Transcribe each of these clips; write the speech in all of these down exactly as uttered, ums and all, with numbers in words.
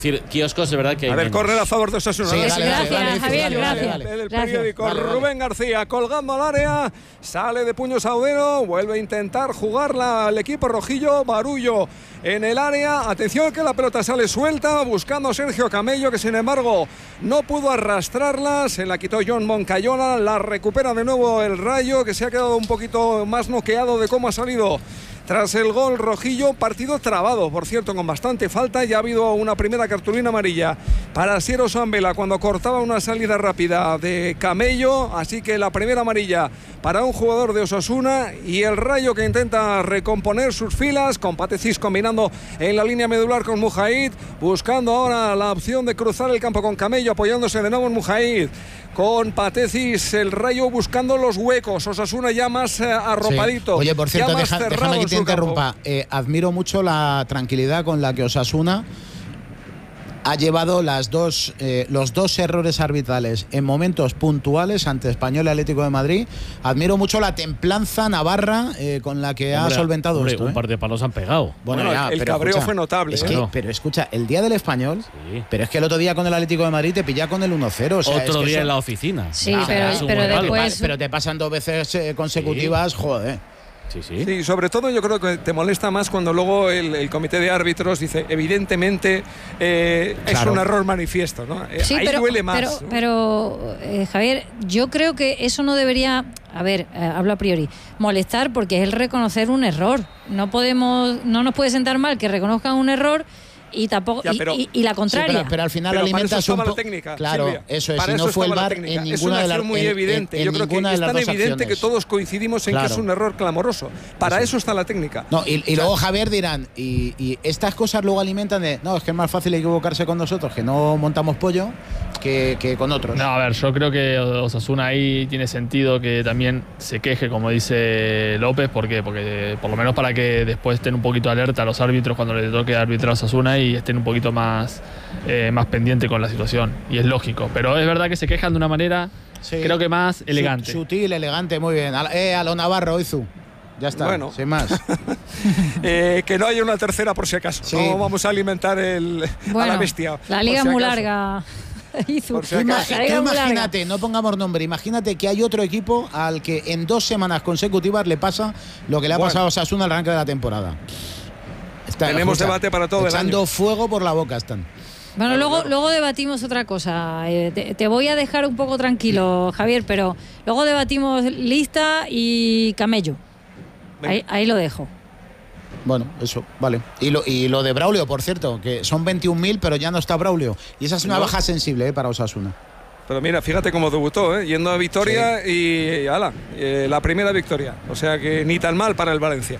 decir, kioscos, de verdad que hay A ver, menos. córner a favor de Osasuna. Sí, ¿no? dale, gracias, dale, dale, Javier, dale, gracias. dale, dale. Del Gracias. periódico Vale, vale. Rubén García colgando al área, sale de puño Saudero, vuelve a intentar jugarla al equipo rojillo. Barullo en el área, atención que la pelota sale suelta, buscando a Sergio Camello, que sin embargo no pudo arrastrarla, se la quitó John Moncayola, la recupera de nuevo el Rayo, que se ha quedado un poquito más noqueado de cómo ha salido tras el gol rojillo. Partido trabado, por cierto, con bastante falta. Ya ha habido una primera cartulina amarilla para Siero Sambela cuando cortaba una salida rápida de Camello, así que la primera amarilla para un jugador de Osasuna, y el Rayo que intenta recomponer sus filas, con Patezis combinando en la línea medular con Mujaid, buscando ahora la opción de cruzar el campo con Camello, apoyándose de nuevo en Mujaid, con Patezis, el Rayo buscando los huecos, Osasuna ya más eh, arropadito. Sí. Oye, por cierto, ya más deja, cerrado déjame que en te su interrumpa. Eh, admiro mucho la tranquilidad con la que Osasuna ha llevado las dos, eh, los dos errores arbitrales en momentos puntuales ante Español y Atlético de Madrid. Admiro mucho la templanza navarra eh, con la que Hombre, ha solventado hombre, esto. un ¿eh? par de palos han pegado. Bueno, Bueno, ya, el pero cabreo escucha, fue notable, Es ¿eh? que, No. Pero escucha, el día del Español, Sí. pero es que el otro día con el Atlético de Madrid te pilla con el uno cero. O sea, Otro es que día eso- en la oficina. Sí, Ah, pero- es un pero buen palo. después- Pero te pasan dos veces eh, consecutivas, joder. Sí, sí. Sí, sobre todo yo creo que te molesta más cuando luego el, el comité de árbitros dice, evidentemente eh, es Claro. un error manifiesto, ¿no? Eh, Sí, Ahí pero, duele más. pero, ¿no? pero, eh, Javier, yo creo que eso no debería, a ver, eh, hablo a priori, molestar, porque es el reconocer un error. No podemos, no nos puede sentar mal que reconozcan un error y tampoco Ya, y- pero- y, y la contraria. Sí, pero, pero al final Pero para eso alimentas un estaba la po- técnica, Claro, Silvia. eso es. Para Si no eso fue el estaba la V A R técnica. en Es ninguna una de las acción muy en- en- evidente. en Yo creo que ninguna de es las tan dos evidente acciones. que todos coincidimos en Claro. que es un error clamoroso. Para eso está la técnica. No, y, y luego Javier dirán, y, y estas cosas luego alimentan de, no, es que es más fácil equivocarse con nosotros, que no montamos pollo, que, que con otros. No, a ver, yo creo que Osasuna ahí tiene sentido que también se queje, como dice López. ¿Por qué? Porque por lo menos para que después estén un poquito alerta a los árbitros cuando les toque arbitrar a Osasuna y estén un poquito más, eh, más pendiente con la situación. Y es lógico. Pero es verdad que se quejan de una manera, Sí. creo que más elegante. Sutil, elegante, muy bien. A, eh, a lo Navarro, Izu. Ya está, Bueno. sin más. Eh, que no haya una tercera por si acaso. Sí. No vamos a alimentar el, a Bueno, la bestia. la liga es por si muy acaso. larga. Izu. Por si Ima- acaso. La que liga es muy larga. imagínate, no pongamos nombre, imagínate que hay otro equipo al que en dos semanas consecutivas le pasa lo que le ha Bueno. pasado a Osasuna al arranque de la temporada. Está, Tenemos debate para todo el echando año. fuego por la boca están. Bueno, Claro, luego, claro. luego debatimos otra cosa. Eh, te, te voy a dejar un poco tranquilo, Javier, pero luego debatimos Lista y Camello. Venga. Ahí, ahí lo dejo. Bueno, eso, vale. Y lo, y lo de Braulio, por cierto, que son veintiún mil, pero ya no está Braulio. Y esa es una No. baja sensible eh, para Osasuna. Pero mira, fíjate cómo debutó, ¿eh? Yendo a Vitoria y ala, eh, la primera victoria. O sea que ni tan mal para el Valencia.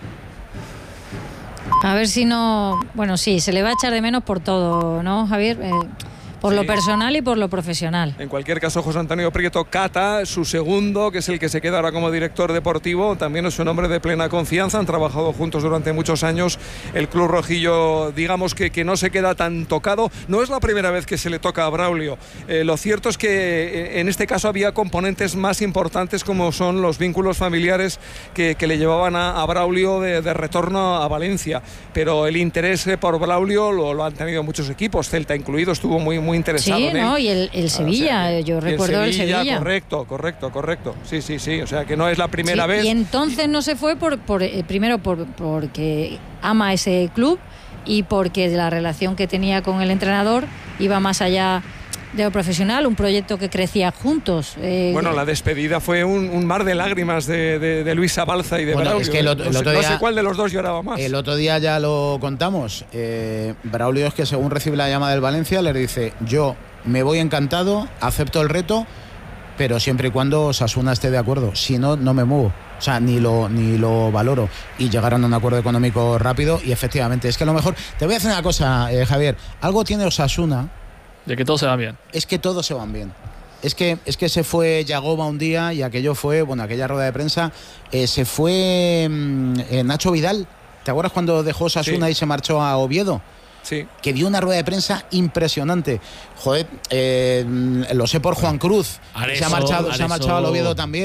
A ver si no... Bueno, sí, se le va a echar de menos por todo, ¿no, Javier? Eh, por Sí. lo personal y por lo profesional. En cualquier caso, José Antonio Prieto Cata, su segundo, que es el que se queda ahora como director deportivo, también es un hombre de plena confianza. Han trabajado juntos durante muchos años. El club rojillo, digamos que, que no se queda tan tocado. No es la primera vez que se le toca a Braulio. Eh, lo cierto es que eh, en este caso había componentes más importantes, como son los vínculos familiares que, que le llevaban a, a Braulio de, de retorno a Valencia. Pero el interés eh, por Braulio lo, lo han tenido muchos equipos, Celta incluido, estuvo muy, muy interesado Sí, en él. ¿no? Y el, el Ah, Sevilla, o sea, que- yo y recuerdo el Sevilla. Correcto, correcto, correcto. Sí, sí, sí. O sea que no es la primera Sí, vez. Y entonces no se fue por, por eh, primero por, porque ama ese club y porque la relación que tenía con el entrenador iba más allá de lo profesional, un proyecto que crecía juntos. eh, Bueno, la despedida fue un, un mar de lágrimas de, de, de Luis Abalza y de Bueno, Braulio. es que el otro- no, el sé, otro no día- sé cuál de los dos lloraba más. El otro día ya lo contamos. Eh, Braulio es que según recibe la llamada del Valencia, le dice, yo me voy encantado, acepto el reto, pero siempre y cuando Osasuna esté de acuerdo. Si no, no me muevo. O sea, ni lo, ni lo valoro. Y llegaron a un acuerdo económico rápido y efectivamente, es que a lo mejor... Te voy a decir una cosa, eh, Javier. Algo tiene Osasuna, De que todo se va bien. es que todos se van bien. Es que, es que se fue Yagoba un día y aquello fue, bueno, aquella rueda de prensa, eh, se fue mm, eh, Nacho Vidal. ¿Te acuerdas cuando dejó Osasuna Sí. y se marchó a Oviedo? Sí. Que dio una rueda de prensa impresionante. Joder, eh, lo sé por Juan Cruz. Areso, se ha marchado, se ha Areso. marchado al Oviedo también.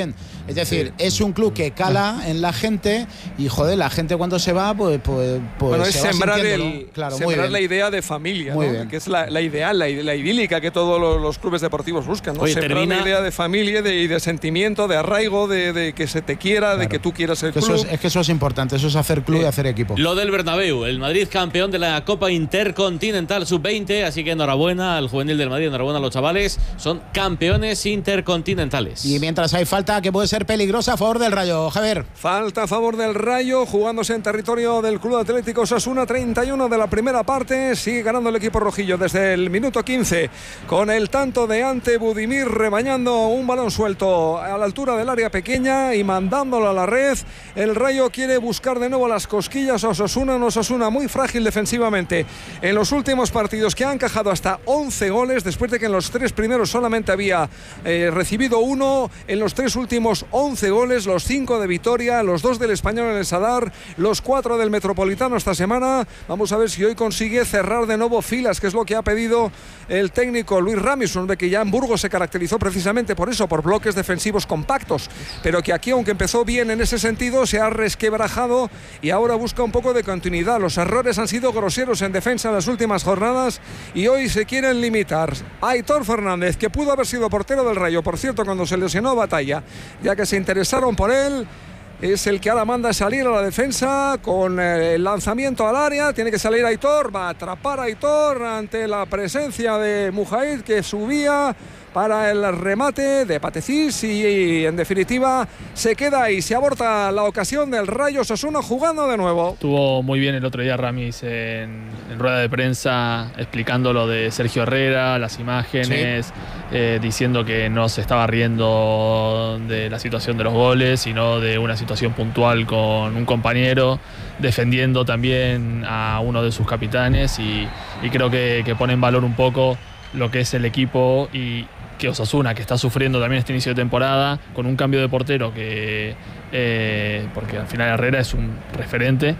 Es decir, sí. es un club que cala en la gente y, joder, la gente cuando se va, pues... pues, pues bueno, es se va sembrar, el, claro, sembrar la idea de familia, muy ¿no? bien. Que es la, la ideal, la, la idílica que todos los, los clubes deportivos buscan, ¿no? Oye, sembrar termina... la idea de familia de, y de sentimiento, de arraigo, de, de que se te quiera, claro. de que tú quieras el que club. Eso es, es que eso es importante, eso es hacer club sí. y hacer equipo. Lo del Bernabéu, el Madrid campeón de la Copa Intercontinental sub veinte, así que enhorabuena al juvenil del Madrid, enhorabuena a los chavales, son campeones intercontinentales. Y mientras hay falta que puede ser peligrosa a favor del Rayo, Javier. Falta a favor del Rayo, jugándose en territorio del Club Atlético Osasuna, treinta y uno de la primera parte, sigue ganando el equipo rojillo desde el minuto quince, con el tanto de Ante Budimir rebañando un balón suelto a la altura del área pequeña y mandándolo a la red. El Rayo quiere buscar de nuevo las cosquillas a Osasuna, un Osasuna muy frágil defensivamente en los últimos partidos, que ha encajado hasta once goles, después de que en los tres primeros solamente había eh, recibido uno, en los tres últimos once goles, los cinco de Vitoria, los dos del Español en el Sadar, los cuatro del Metropolitano esta semana. Vamos a ver si hoy consigue cerrar de nuevo filas, que es lo que ha pedido el técnico Luis Ramison, de que ya en Burgos se caracterizó precisamente por eso, por bloques defensivos compactos, pero que aquí, aunque empezó bien en ese sentido, se ha resquebrajado y ahora busca un poco de continuidad. Los errores han sido groseros en defensa en las últimas jornadas y hoy se quieren limitar. Aitor Fernández, que pudo haber sido portero del Rayo, por cierto, cuando se lesionó Batalla, ya que se interesaron por él, es el que ahora manda salir a la defensa con el lanzamiento al área. Tiene que salir Aitor, va a atrapar a Aitor ante la presencia de Mujaid, que subía para el remate de Patecís y, y en definitiva se queda ahí, se aborta la ocasión del Rayo Osasuna jugando de nuevo. Estuvo muy bien el otro día Ramis en, en rueda de prensa explicando lo de Sergio Herrera, las imágenes, sí. eh, diciendo que no se estaba riendo de la situación de los goles, sino de una situación puntual con un compañero, defendiendo también a uno de sus capitanes y, y creo que, que pone en valor un poco lo que es el equipo y que Osasuna, que está sufriendo también este inicio de temporada, con un cambio de portero que, eh, porque al final Herrera es un referente,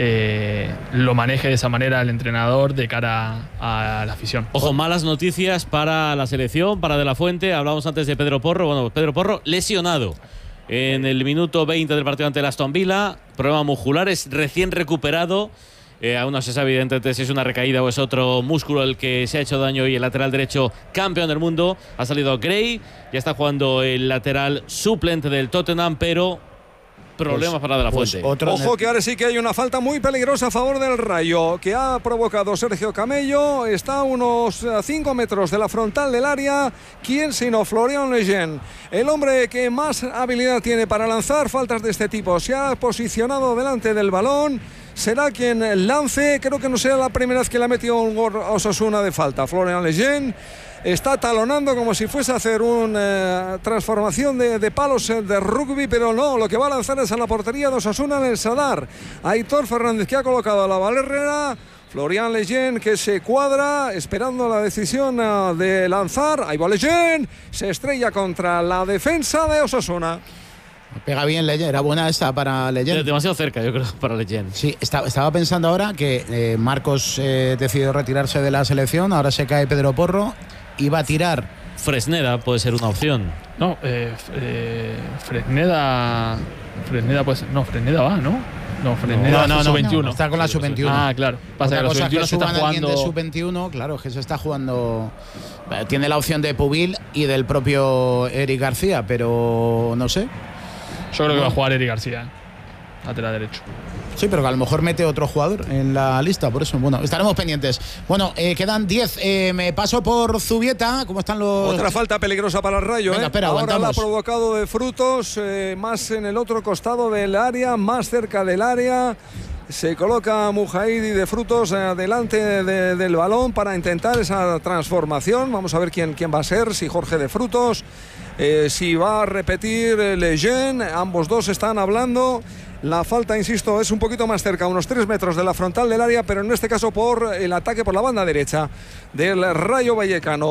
eh, lo maneje de esa manera el entrenador de cara a la afición. Ojo, malas noticias para la selección, para De La Fuente. Hablábamos antes de Pedro Porro. Bueno, Pedro Porro lesionado en el minuto veinte del partido ante el Aston Villa, problema muscular, es recién recuperado. Eh, aún no se sabe evidentemente si es una recaída o es otro músculo el que se ha hecho daño, y el lateral derecho campeón del mundo ha salido Gray, ya está jugando el lateral suplente del Tottenham, pero problemas pues, para De La Fuente. Pues ojo que ahora sí que hay una falta muy peligrosa a favor del Rayo, que ha provocado Sergio Camello. Está a unos cinco metros de la frontal del área. ¿Quién sino Florian Lejeune? El hombre que más habilidad tiene para lanzar faltas de este tipo. Se ha posicionado delante del balón. Será quien lance. Creo que no será la primera vez que le ha metido un gol a Osasuna de falta. Florian Lejeune está talonando como si fuese a hacer una eh, transformación de, de palos de rugby, pero no, lo que va a lanzar es a la portería de Osasuna en el Sadar. Aitor Fernández, que ha colocado a la Valérrera. Florian Lejeune, que se cuadra esperando la decisión uh, de lanzar. Ahí va Lejeune, se estrella contra la defensa de Osasuna. Pega bien Lejeune, era buena esta para Lejeune. Demasiado cerca, yo creo, para Lejeune. Sí, está, estaba pensando ahora que eh, Marcos eh, decidió retirarse de la selección, ahora se cae Pedro Porro, iba a tirar. Fresneda puede ser una opción. No, eh, eh, Fresneda, Fresneda pues, no, Fresneda va, ¿no? No, Fresneda no, no, no, sub veintiuno. No, está con la sub veintiuno. Ah, claro. Pasa Otra que los cosa sub veintiuno que se está suban a alguien jugando de sub veintiuno, claro, que se está jugando. Tiene la opción de Pubil y del propio Eric García, pero no sé. Yo creo que va a jugar Eric García, lateral derecho. Sí, pero que a lo mejor mete otro jugador en la lista, por eso, bueno, estaremos pendientes. Bueno, eh, quedan diez. Eh, me paso por Zubieta. ¿Cómo están los...? Otra falta peligrosa para el Rayo. Venga, ¿eh? espera, Ahora aguantamos. la ha provocado de Frutos, eh, más en el otro costado del área, más cerca del área. Se coloca Mujaidi de Frutos eh, delante de, del balón para intentar esa transformación. Vamos a ver quién, quién va a ser, si Jorge de Frutos, eh, si va a repetir eh, Lejeune. Ambos dos están hablando. La falta, insisto, es un poquito más cerca, unos tres metros de la frontal del área, pero en este caso por el ataque por la banda derecha del Rayo Vallecano.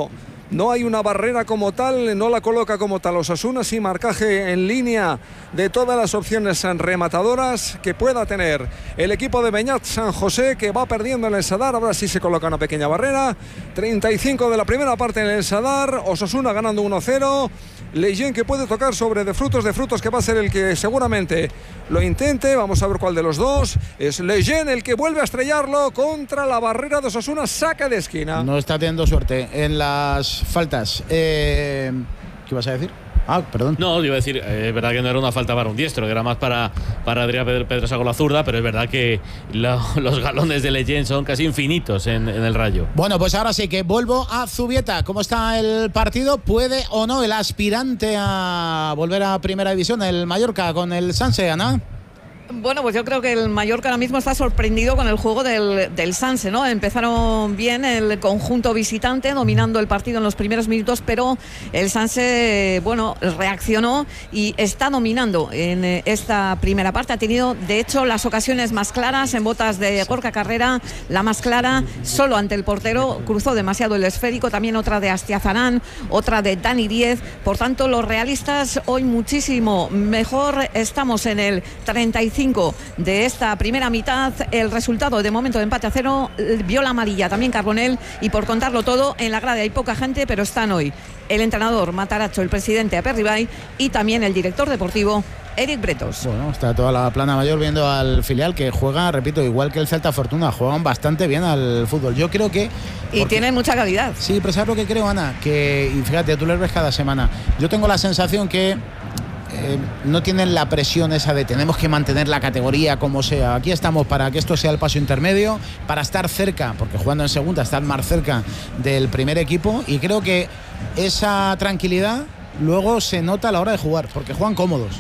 No hay una barrera como tal, no la coloca como tal Osasuna, sin marcaje en línea de todas las opciones rematadoras que pueda tener el equipo de Beñat San José, que va perdiendo en el Sadar. Ahora sí se coloca una pequeña barrera. treinta y cinco de la primera parte en el Sadar, Osasuna ganando uno cero. Leyen, que puede tocar sobre De Frutos, De Frutos que va a ser el que seguramente lo intente. Vamos a ver cuál de los dos. Es Leyen el que vuelve a estrellarlo contra la barrera de Osasuna, saca de esquina. No está teniendo suerte en las faltas. Eh, ¿Qué ibas a decir? Ah, perdón. No, iba a decir, eh, es verdad que no era una falta para un diestro, que era más para, para Adrián Pedrosa con la zurda, pero es verdad que lo, los galones de Leyen son casi infinitos en, en el Rayo. Bueno, pues ahora sí que vuelvo a Zubieta. ¿Cómo está el partido? ¿Puede o no el aspirante a volver a Primera División, el Mallorca, con el Sanse, Ana? Bueno, pues yo creo que el Mallorca ahora mismo está sorprendido con el juego del, del Sanse, ¿no? Empezaron bien el conjunto visitante, dominando el partido en los primeros minutos, pero el Sanse, bueno, reaccionó y está dominando en esta primera parte. Ha tenido, de hecho, las ocasiones más claras en botas de Gorka Carrera, la más clara solo ante el portero, cruzó demasiado el esférico, también otra de Astiazarán, otra de Dani Díez. Por tanto, los realistas hoy muchísimo mejor. Estamos en el treinta y cinco de esta primera mitad. El resultado de momento de empate a cero, vio la amarilla también Carbonell, y por contarlo todo, en la grada hay poca gente, pero están hoy el entrenador Mataracho, el presidente Aperribay y también el director deportivo Eric Bretos. Bueno, está toda la plana mayor viendo al filial, que juega, repito, igual que el Celta Fortuna, juegan bastante bien al fútbol. Yo creo que... Y porque, tienen mucha calidad. Sí, pero ¿sabes lo que creo, Ana? Que, y fíjate, tú les ves cada semana. Yo tengo la sensación que Eh, no tienen la presión esa de tenemos que mantener la categoría como sea. Aquí estamos para que esto sea el paso intermedio, para estar cerca, porque jugando en segunda, estar más cerca del primer equipo, y creo que esa tranquilidad luego se nota a la hora de jugar, porque juegan cómodos.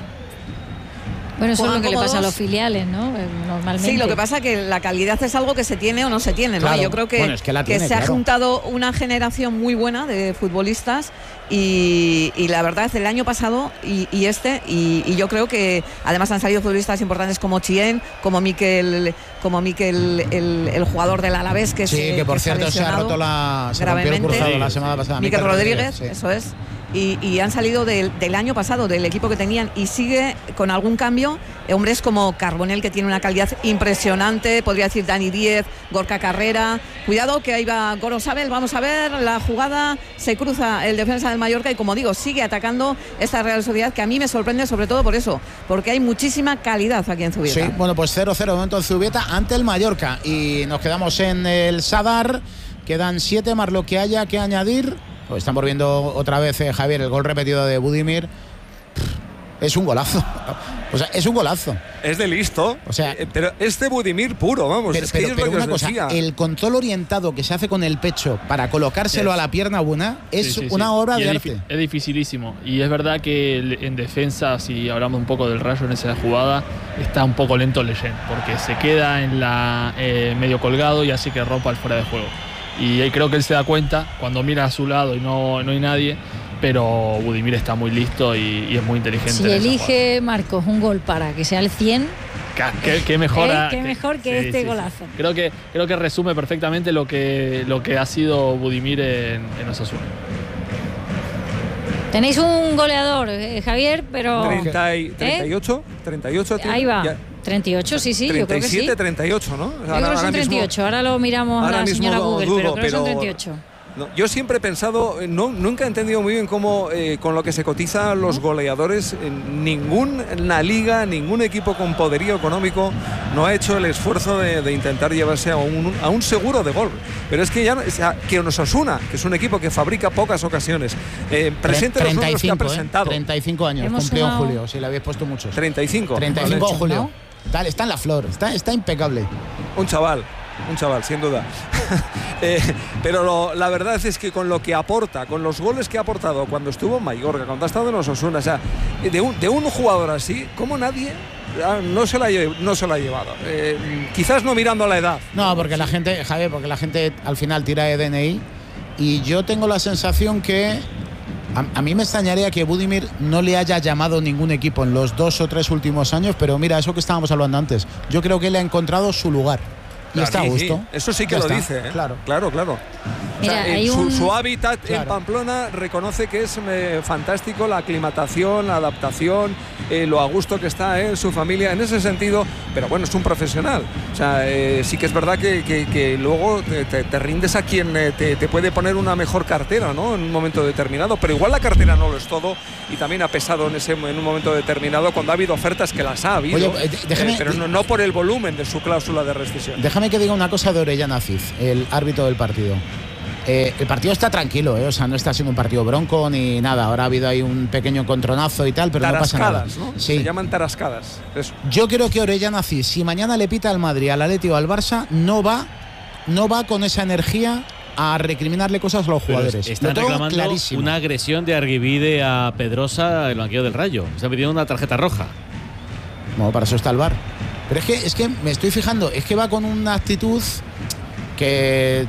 Bueno, eso Juegan es lo que cómodos. le pasa a los filiales, ¿no? Normalmente. Sí, lo que pasa es que la calidad es algo que se tiene o no se tiene, ¿no? Claro. Yo creo que, Bueno, es que la que tiene, se ha claro. juntado una generación muy buena de futbolistas y, y la verdad es el año pasado y, y este y, y yo creo que además han salido futbolistas importantes como Chien, como Mikel, como Mikel el, el jugador del Alavés, que sí, se, que por que cierto se ha roto la se rompió el cruzado Sí. la semana pasada. Mikel Rodríguez, sí. eso es. Y, y han salido del, del año pasado, del equipo que tenían, y sigue con algún cambio. Hombres como Carbonell, que tiene una calidad impresionante, podría decir Dani Díez, Gorka Carrera. Cuidado que ahí va Gorosabel, vamos a ver la jugada, se cruza el defensa del Mallorca y, como digo, sigue atacando esta Real Sociedad, que a mí me sorprende sobre todo por eso, porque hay muchísima calidad aquí en Zubieta. Sí, bueno, pues cero cero momento en Zubieta ante el Mallorca, y nos quedamos en el Sadar. Quedan siete más lo que haya que añadir. Pues estamos viendo otra vez, eh, Javier, el gol repetido de Budimir. Es un golazo. O sea, es un golazo. Es de listo. O sea, eh, pero es de Budimir puro, vamos. Pero, es que pero, es pero lo que una os cosa, decía. el control orientado que se hace con el pecho para colocárselo Es. a la pierna buena es Sí, sí, una sí. obra Y de es arte. difi- Es dificilísimo. Y es verdad que el- en defensa, si hablamos un poco del Rayo en esa jugada, está un poco lento Leyen, porque se queda en la eh, medio colgado y hace que rompa el fuera de juego. Y ahí creo que él se da cuenta cuando mira a su lado y no, no hay nadie, pero Budimir está muy listo y, y es muy inteligente. Si en esa elige Marcos un gol para que sea el cien, jugada. Qué, qué mejora, ¿Eh? Qué mejor que este golazo. Creo que creo que resume perfectamente lo que lo que ha sido Budimir en, en Osasuna. tenéis un goleador, eh, Javier, pero... treinta y, ¿Eh? treinta y ocho, treinta y ocho tiene, Ahí va. ya. treinta y ocho, sí, sí, yo creo que sí. treinta y siete, treinta y ocho, ¿no? Yo creo que son treinta y ocho, ahora lo miramos ahora a la mismo señora lo Google, dudo, pero creo que son pero- treinta y ocho. No, yo siempre he pensado, eh, no, nunca he entendido muy bien cómo eh, con lo que se cotiza los goleadores, en ninguna liga, ningún equipo con poderío económico no ha hecho el esfuerzo de, de intentar llevarse a un, a un seguro de gol. Pero es que ya, o sea, que nos Osasuna, que es un equipo que fabrica pocas ocasiones, eh, presente los números que ha presentado. ¿eh? treinta y cinco años, Hemos cumplió en sumado- julio, si le habéis puesto muchos. treinta y cinco. treinta y cinco Vale. en julio. ¿no? Tal, está en la flor, está, está impecable. Un chaval, un chaval, sin duda. Eh, pero lo- la verdad es que con lo que aporta, con los goles que ha aportado cuando estuvo en Mallorca, cuando ha estado en Osasuna, o sea, de un, de un jugador así, como nadie ah, no se la, lle- no se la ha llevado. Eh, quizás no mirando la edad. No, porque la gente, Javier, porque la gente al final tira de D N I, y yo tengo la sensación que a, a mí me extrañaría que Budimir no le haya llamado ningún equipo en los dos o tres últimos años, pero mira, eso que estábamos hablando antes, yo creo que él ha encontrado su lugar y Claro, está a sí, gusto. sí, eso sí que Ya lo está, dice, ¿eh? claro. Claro, claro. Mira, o sea, hay su, un... su hábitat Claro. en Pamplona reconoce que es eh, fantástico, la aclimatación, la adaptación, eh, lo a gusto que está en su familia, en ese sentido, pero bueno, es un profesional. O sea, eh, sí que es verdad que, que, que luego te, te, te rindes a quien eh, te, te puede poner una mejor cartera, ¿no? En un momento determinado, pero igual la cartera no lo es todo y también ha pesado en, ese, en un momento determinado cuando ha habido ofertas, que las ha habido. Oye, déjame, eh, pero no, no por el volumen de su cláusula de rescisión. Déjame que diga una cosa de Orellana Cid, el árbitro del partido. Eh, el partido está tranquilo, eh, o sea, no está siendo un partido bronco ni nada. Ahora ha habido ahí un pequeño encontronazo y tal, pero no pasa nada. Tarascadas, ¿no? Sí. Se llaman tarascadas. Eso. Yo creo que Orellana Cid, si mañana le pita al Madrid, al Atleti o al Barça, no va, no va con esa energía a recriminarle cosas a los Pero jugadores. están Lo tengo reclamando clarísimo. una agresión de Arguivide a Pedrosa, el banquillo del Rayo. Están pidiendo una tarjeta roja. Bueno, para eso está el V A R. Pero es que, es que me estoy fijando, es que va con una actitud que...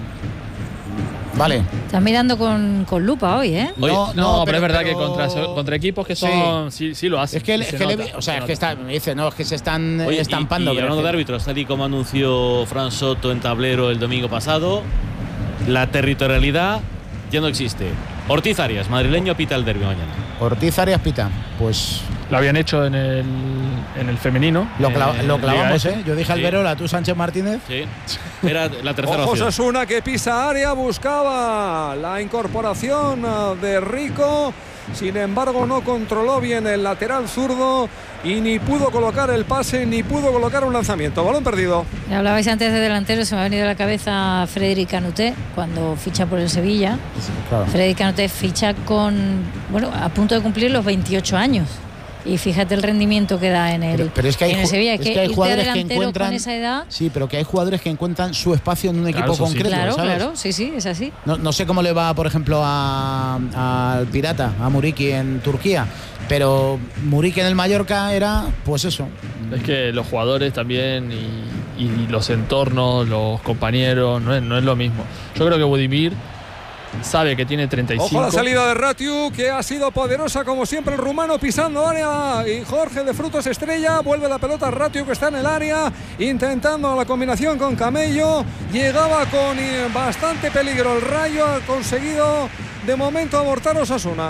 Vale. Estás mirando con, con lupa hoy, ¿eh? Oye, No, no, pero, es verdad pero- que contra, contra equipos que son. Sí, sí, lo hacen. Es que, sí es se que le- nota, o sea, se es que nota. está, me dice, no, es que se están Oye, y- estampando. Y, pero hablando es de que- árbitros, tal y como anunció Fran Soto en tablero el domingo pasado, la territorialidad ya no existe. Ortiz Arias, madrileño, pita el derbi mañana. Ortiz Arias pita. Pues Lo habían hecho en el, en el femenino. lo, clava- eh, lo Liga clavamos, F. ¿eh? Yo dije Sí. Alberola, tú Sánchez Martínez. Sí. Era la tercera Ojo opción. Osasuna, que pisa área, buscaba la incorporación ah, de Rico. Sin embargo, no controló bien el lateral zurdo y ni pudo colocar el pase, ni pudo colocar un lanzamiento. Balón perdido. Hablabais antes de delantero, se me ha venido a la cabeza Frédéric Canuté cuando ficha por el Sevilla. Claro. Frédéric Canuté ficha con, bueno, a punto de cumplir los veintiocho años. Y fíjate el rendimiento que da en el, Pero, pero es que hay, en el ju- Sevilla. es que que hay irte a jugadores que delantero encuentran. con esa edad. Sí, pero que hay jugadores que encuentran su espacio en un Claro, equipo eso sí. concreto. Claro, ¿sabes? claro, sí, sí, es así. No, no sé cómo le va, por ejemplo, a- al Pirata, a Muriqui en Turquía, pero Muriqui en el Mallorca era, pues eso. Es que los jugadores también y, y los entornos, los compañeros, no es, no es lo mismo. Yo creo que Budimir sabe que tiene treinta y cinco. Ojo a la salida de Ratiu, que ha sido poderosa como siempre el rumano pisando área, y Jorge de Frutos estrella, vuelve la pelota a Ratiu, que está en el área intentando la combinación con Camello, llegaba con eh, bastante peligro el Rayo, ha conseguido de momento abortar Osasuna.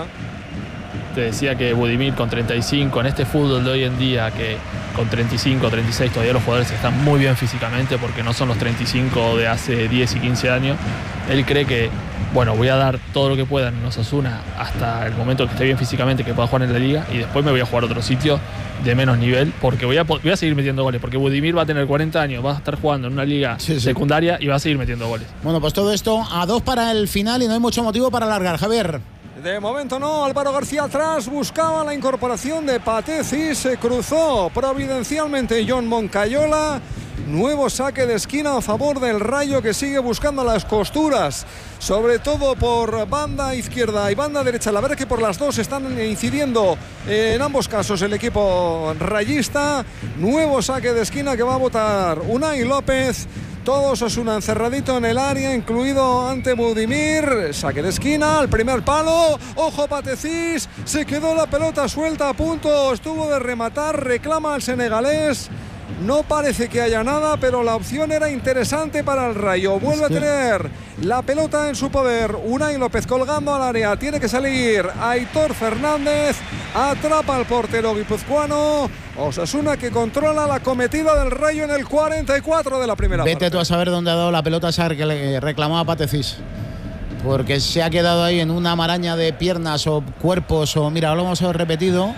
Te decía que Budimir con treinta y cinco, en este fútbol de hoy en día, que con treinta y cinco, treinta y seis todavía los jugadores están muy bien físicamente porque no son los treinta y cinco de hace diez y quince años. Él cree que, bueno, voy a dar todo lo que pueda en Osasuna hasta el momento que esté bien físicamente, que pueda jugar en la liga, y después me voy a jugar a otro sitio de menos nivel porque voy a, voy a seguir metiendo goles, porque Budimir va a tener cuarenta años, va a estar jugando en una liga Sí, sí. secundaria y va a seguir metiendo goles. Bueno, pues todo esto a dos para el final y no hay mucho motivo para alargar, Javier. De momento no, Álvaro García atrás, buscaba la incorporación de Patezi, se cruzó providencialmente John Moncayola. Nuevo saque de esquina a favor del Rayo, que sigue buscando las costuras, sobre todo por banda izquierda y banda derecha. La verdad es que por las dos están incidiendo eh, en ambos casos el equipo rayista. Nuevo saque de esquina que va a botar Unai López. Todos Osasuna encerradito en el área, incluido ante Budimir. Saque de esquina, el primer palo. Ojo Patezis, se quedó la pelota suelta, a punto estuvo de rematar, reclama al senegalés. No parece que haya nada, pero la opción era interesante para el Rayo. Vuelve a tener la pelota en su poder. Unai López colgando al área. Tiene que salir Aitor Fernández. Atrapa al portero guipuzcoano. Osasuna, que controla la cometida del Rayo en el cuarenta y cuatro de la primera Vete parte. tú a saber dónde ha dado la pelota esa que le reclamaba Patezis. Porque se ha quedado ahí en una maraña de piernas o cuerpos o, mira, lo vamos a ver repetido.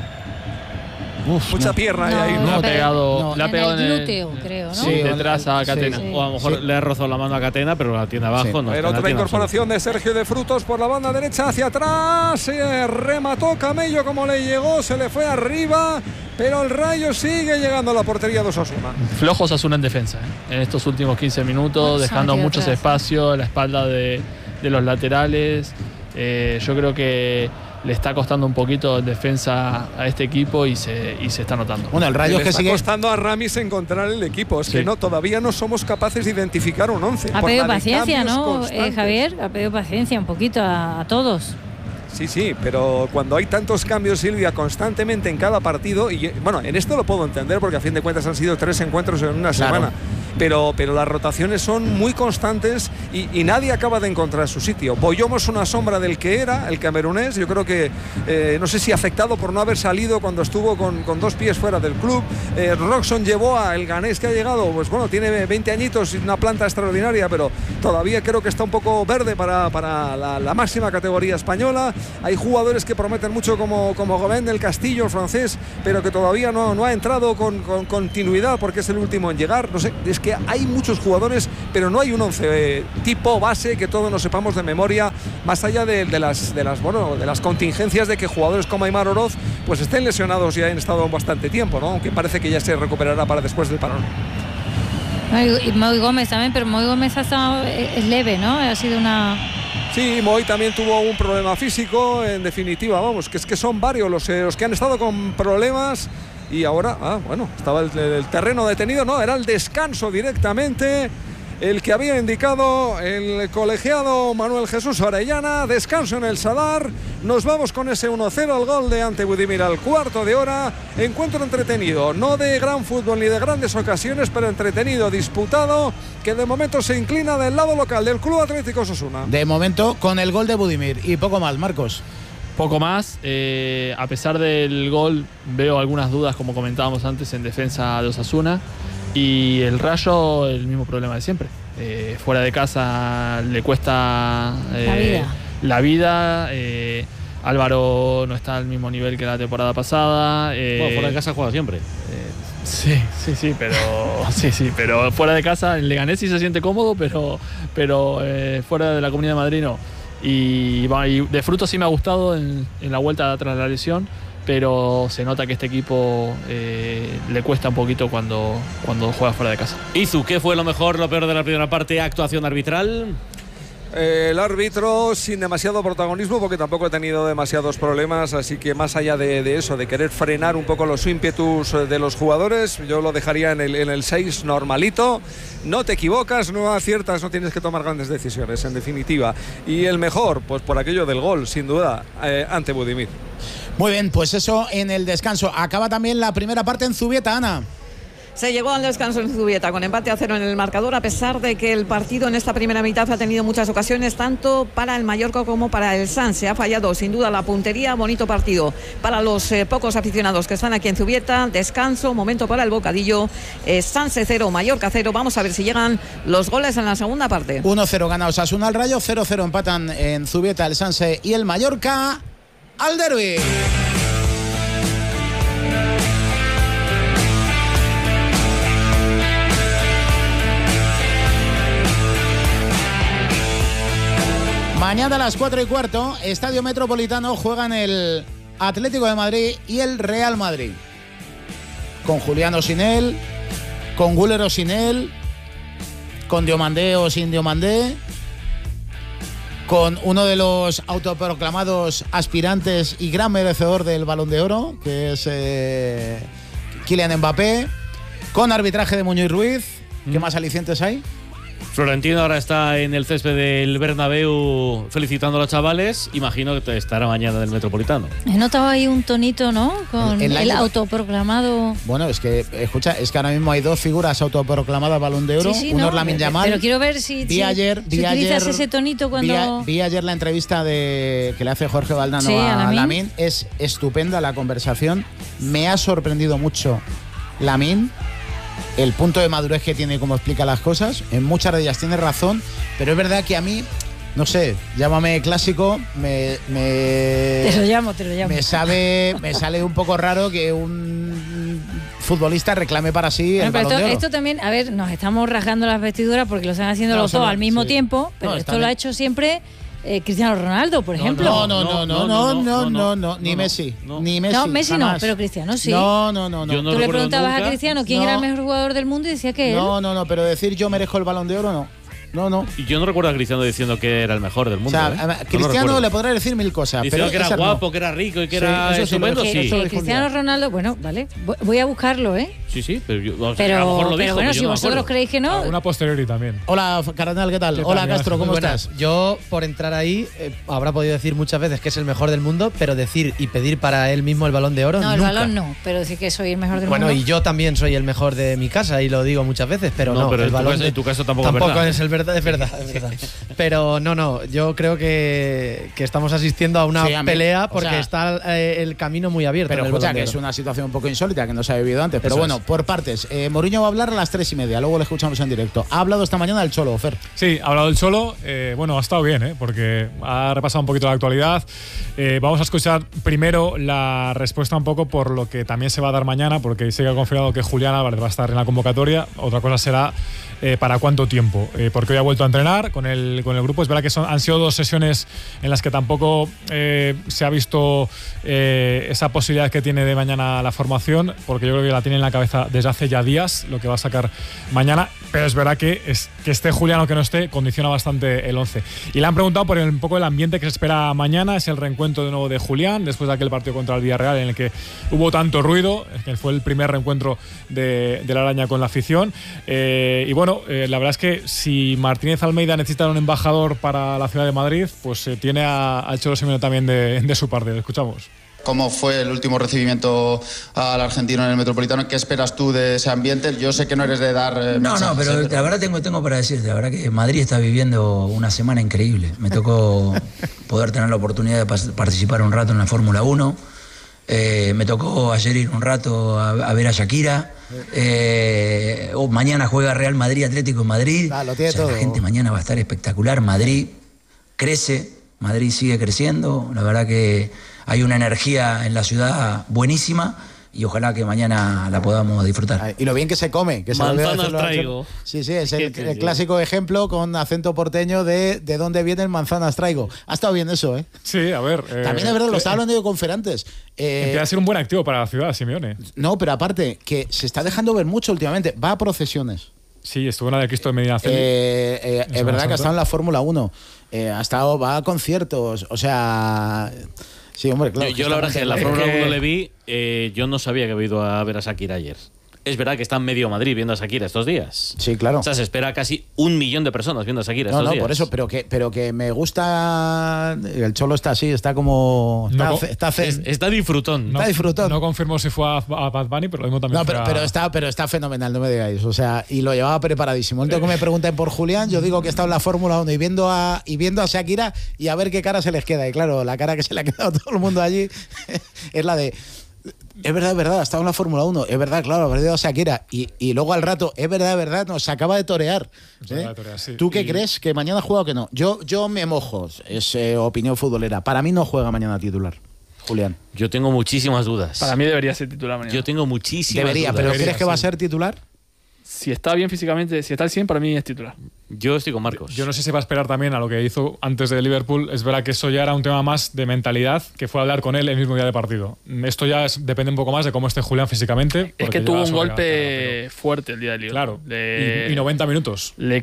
Uf, Mucha no. pierna hay ahí. No, Le ha pero- pegado, no. le ha En pegado el en el- glúteo, creo, ¿no? Sí, detrás a sí, Catena. sí. O a lo mejor Sí. le ha rozado la mano a Catena, pero la tiene abajo. Sí. No, Pero la otra tiene incorporación de Sergio de Frutos por la banda derecha hacia atrás. Se remató Camello como le llegó, se le fue arriba. Pero el Rayo sigue llegando a la portería de Osasuna. Flojos Osasuna en defensa, ¿eh? En estos últimos quince minutos, Pues, dejando Santi muchos atrás. espacios a la espalda de, de los laterales. Eh, yo creo que le está costando un poquito en defensa a este equipo y se, y se está notando. Bueno, el Rayo Le es que está sigue. costando a Ramis encontrar el equipo. Es Sí. que no, todavía no somos capaces de identificar un once. Ha por pedido la de paciencia, cambios ¿no, eh, constantes. Javier? Ha pedido paciencia un poquito a, a todos. Sí, sí, pero cuando hay tantos cambios, Silvia, constantemente en cada partido, y bueno, en esto lo puedo entender porque a fin de cuentas han sido tres encuentros en una Claro. semana. pero, pero las rotaciones son muy constantes y, y nadie acaba de encontrar su sitio. Boyomo es una sombra del que era, el camerunés, yo creo que eh, no sé si afectado por no haber salido cuando estuvo con, con dos pies fuera del club. eh, Roxon llevó a el ganés que ha llegado, pues bueno, tiene veinte añitos y una planta extraordinaria, pero todavía creo que está un poco verde para, para la, la máxima categoría española. Hay jugadores que prometen mucho como, como Gobén del Castillo, el francés, pero que todavía no, no ha entrado con, con continuidad porque es el último en llegar. No sé, es que hay muchos jugadores, pero no hay un once eh, tipo base que todos nos sepamos de memoria, más allá de, de las de las bueno de las contingencias de que jugadores como Aimar Oroz pues estén lesionados y hayan estado bastante tiempo, ¿no? Aunque parece que ya se recuperará para después del parón. Y Moy Gómez también, pero Moy Gómez ha estado, es leve, ¿no? Ha sido una... Sí, Moy también tuvo un problema físico, en definitiva, vamos, que es que son varios los, eh, los que han estado con problemas y ahora, ah, bueno, estaba el, el terreno detenido, no, era el descanso directamente. El que había indicado el colegiado Manuel Jesús Orellana, descanso en el Sadar. Nos vamos con ese uno cero al gol de Ante Budimir al cuarto de hora. Encuentro entretenido, no de gran fútbol ni de grandes ocasiones, pero entretenido, disputado, que de momento se inclina del lado local del Club Atlético Osasuna. De momento con el gol de Budimir y poco más, Marcos. Poco más, eh, a pesar del gol veo algunas dudas, como comentábamos antes, en defensa de Osasuna. Y el Rayo, el mismo problema de siempre. Eh, fuera de casa le cuesta eh, la vida. La vida eh, Álvaro no está al mismo nivel que la temporada pasada. Eh, Bueno, fuera de casa juega siempre. eh, sí, sí, sí, pero sí, sí, pero fuera de casa en Leganés sí se siente cómodo, pero, pero eh, fuera de la Comunidad de Madrid no. Y, y de fruto sí me ha gustado en, en la vuelta tras la lesión, pero se nota que este equipo eh, le cuesta un poquito cuando, cuando juega fuera de casa. Izu, ¿qué fue lo mejor, lo peor de la primera parte? ¿Actuación arbitral? Eh, el árbitro sin demasiado protagonismo porque tampoco ha tenido demasiados problemas, así que más allá de, de eso, de querer frenar un poco los ímpetus de los jugadores, yo lo dejaría en el, en el seis normalito. No te equivocas, no aciertas, no tienes que tomar grandes decisiones, en definitiva. Y el mejor, pues por aquello del gol, sin duda, eh, ante Budimir. Muy bien, pues eso en el descanso. Acaba también la primera parte en Zubieta, Ana. Se llegó al descanso en Zubieta con empate a cero en el marcador, a pesar de que el partido en esta primera mitad ha tenido muchas ocasiones, tanto para el Mallorca como para el Sanse. Ha fallado sin duda la puntería. Bonito partido para los eh, pocos aficionados que están aquí en Zubieta. Descanso, momento para el bocadillo. eh, Sanse cero, Mallorca cero. Vamos a ver si llegan los goles en la segunda parte. uno cero gana Osasuna al Rayo, cero cero empatan en Zubieta el Sanse y el Mallorca al derbi. Mañana a las cuatro y cuarto, Estadio Metropolitano, juegan el Atlético de Madrid y el Real Madrid. Con Juliano sin él, con Güler o sin él, con Diomandé o sin Diomandé, con uno de los autoproclamados aspirantes y gran merecedor del Balón de Oro, que es eh, Kylian Mbappé, con arbitraje de Muñoz Ruiz. ¿Qué más alicientes hay? Florentino ahora está en el césped del Bernabéu felicitando a los chavales. Imagino que estará mañana en el Metropolitano. He notado ahí un tonito, ¿no? Con El el, año- autoproclamado. Bueno, es que, escucha, es que ahora mismo hay dos figuras autoproclamadas Balón de Oro. Sí, sí, Uno no, es Lamine Yamal. Pero quiero ver si, Vi si- ayer, si vi utilizas ayer, ese tonito cuando... vi, a- vi ayer la entrevista de que le hace Jorge Valdano Sí, a a Lamine. Lamine. Es estupenda la conversación. Me ha sorprendido mucho Lamine. El punto de madurez que tiene, como explica las cosas. En muchas de ellas tiene razón, pero es verdad que a mí, no sé, llámame clásico, me, me, Te lo llamo, te lo llamo. me sabe, me sale un poco raro que un futbolista reclame para sí el Bueno, pero Balón esto, de Oro. esto también, a ver, nos estamos rasgando las vestiduras porque lo están haciendo No, los son dos los- al mismo sí. tiempo, pero No, esto están- lo ha hecho siempre eh, Cristiano Ronaldo, por ejemplo. No, no, no, no, no, no, no, no, ni no, Messi, no. ni Messi. No, Messi no, jamás. pero Cristiano sí. No, no, no, no. Yo no Tú le recuerdo preguntabas nunca. a Cristiano quién No. era el mejor jugador del mundo y decía que él. No, no, no, pero decir yo merezco el Balón de Oro no. No, no. Y yo no recuerdo a Cristiano diciendo que era el mejor del mundo. O sea, ¿eh? a Cristiano no le podrá decir mil cosas. Diciendo pero que era esa guapo, no. que era rico y que Sí, era eso sí, estupendo, lo- sí. eso Que lo Cristiano Ronaldo, bueno, vale, voy a buscarlo, ¿eh? Sí, sí, pero, yo, o sea, Pero, a lo mejor lo pero dijo, bueno, pero yo si no me vosotros acuerdo. creéis que no, Una posteriori también. Hola, Cardenal, ¿qué tal? ¿Qué Hola, tal, Castro, Muy ¿cómo buenas. estás? Yo, por entrar ahí, eh, habrá podido decir muchas veces que es el mejor del mundo, pero decir y pedir para él mismo el Balón de Oro, no, el nunca. balón no, pero decir que soy el mejor del Bueno, mundo. y yo también soy el mejor de mi casa y lo digo muchas veces, pero no, No, pero el en tu balón caso- de- en tu caso tampoco es verdad. es el verdad, es verdad, es verdad. Pero no, no, yo creo que, que estamos asistiendo a una Sí, a mí, pelea o porque sea, está eh, el camino muy abierto. Pero en el escucha, Balón de que es Oro. una situación un poco insólita que no se ha vivido antes. Pero Eso bueno, es. por partes. Eh, Mourinho va a hablar a las tres y media, luego le escuchamos en directo. Ha hablado esta mañana del Cholo, Fer. Sí, ha hablado del Cholo. Eh, bueno, ha estado bien, ¿eh? Porque ha repasado un poquito la actualidad. Eh, vamos a escuchar primero la respuesta un poco por lo que también se va a dar mañana, porque sí que ha confirmado que Julián Álvarez va a estar en la convocatoria. Otra cosa será eh, para cuánto tiempo. Eh, porque hoy ha vuelto a entrenar con el, con el grupo. Es verdad que son, han sido dos sesiones en las que tampoco eh, se ha visto eh, esa posibilidad que tiene de mañana la formación, porque yo creo que la tiene en la cabeza desde hace ya días, lo que va a sacar mañana. Pero es verdad que, es, que esté Julián o que no esté, condiciona bastante el once. Y le han preguntado por el, un poco el ambiente que se espera mañana. Es el reencuentro de nuevo de Julián, después de aquel partido contra el Villarreal en el que hubo tanto ruido, que fue el primer reencuentro de, de la Araña con la afición. Eh, y bueno, eh, la verdad es que si Martínez Almeida necesita un embajador para la ciudad de Madrid, pues eh, tiene a, al Cholo Simeone también de, de su parte. Le escuchamos. ¿Cómo fue el último recibimiento al argentino en el Metropolitano? ¿Qué esperas tú de ese ambiente? Yo sé que no eres de dar eh, No, mensajes, no, pero, ¿eh? pero la verdad tengo, tengo para decirte, la verdad que Madrid está viviendo una semana increíble. Me tocó poder tener la oportunidad de pas- participar un rato en la Fórmula uno. Eh, me tocó ayer ir un rato a, a ver a Shakira. Eh, oh, mañana juega Real Madrid, Atlético de Madrid. Ah, lo tiene O sea, todo. la gente mañana va a estar espectacular. Madrid crece, Madrid sigue creciendo. La verdad que hay una energía en la ciudad buenísima y ojalá que mañana la podamos disfrutar. Ay, y lo bien que se come. Que se Manzanas olvida decirlo. traigo. Sí, sí, es el, Sí, sí, el sí. clásico ejemplo con acento porteño de de dónde vienen manzanas traigo. Ha estado bien eso, ¿eh? Sí, a ver. eh, También es verdad, lo eh, estaba hablando yo con Fer antes. Eh, Empieza a ser un buen activo para la ciudad, Simeone. no, pero aparte, que se está dejando ver mucho últimamente. Va a procesiones. Sí, estuvo en la de Cristo de Medina Celi. Eh, eh, es Semana verdad que ha Santa. estado en la Fórmula uno. Eh, ha estado, va a conciertos. O sea. Sí, hombre, claro. Yo, que yo la verdad es que en la está- Fórmula Es que- uno le vi, eh, yo no sabía que había ido a ver a Shakira ayer. Es verdad que está en medio Madrid viendo a Shakira estos días. Sí, claro. O sea, se espera casi un millón de personas viendo a Shakira No, estos no, días. por eso, pero que, pero que me gusta. El Cholo está así, está como. Está, No, fe- está fe- Es- está disfrutón. está disfrutando. No confirmó si fue a, a Bad Bunny, pero lo mismo también No, pero, fue a- pero está, pero está fenomenal, no me digáis. O sea, y lo llevaba preparadísimo. El día que me pregunten por Julián, yo digo que está en la Fórmula uno y viendo a y viendo a Shakira y a ver qué cara se les queda. Y claro, la cara que se le ha quedado a todo el mundo allí es la de. Es verdad, es verdad, ha estado en la Fórmula uno. Es verdad, claro, ha perdido a Shakira. Y, y luego al rato, es verdad, es verdad, nos acaba de torear. Se ¿eh? acaba de torear, sí. ¿Tú qué Y- crees? ¿Que mañana juega o que no? Yo, yo me mojo. Es eh, opinión futbolera. Para mí no juega mañana titular, Julián. Yo tengo muchísimas dudas. Para mí debería ser titular mañana. Yo tengo muchísimas Debería, dudas. pero Debería, ¿crees que va a sí. ser titular? Si está bien físicamente, si está al cien, para mí es titular. Yo estoy con Marcos. Yo no sé si va a esperar también a lo que hizo antes de Liverpool. Es verdad que eso ya era un tema más de mentalidad, que fue hablar con él el mismo día de partido. Esto ya es- depende un poco más de cómo esté Julián físicamente. Es porque que tuvo lleva un sobre la golpe fuerte el día del carrera, Liverpool. pero- Le- Claro. Y, y noventa minutos. Le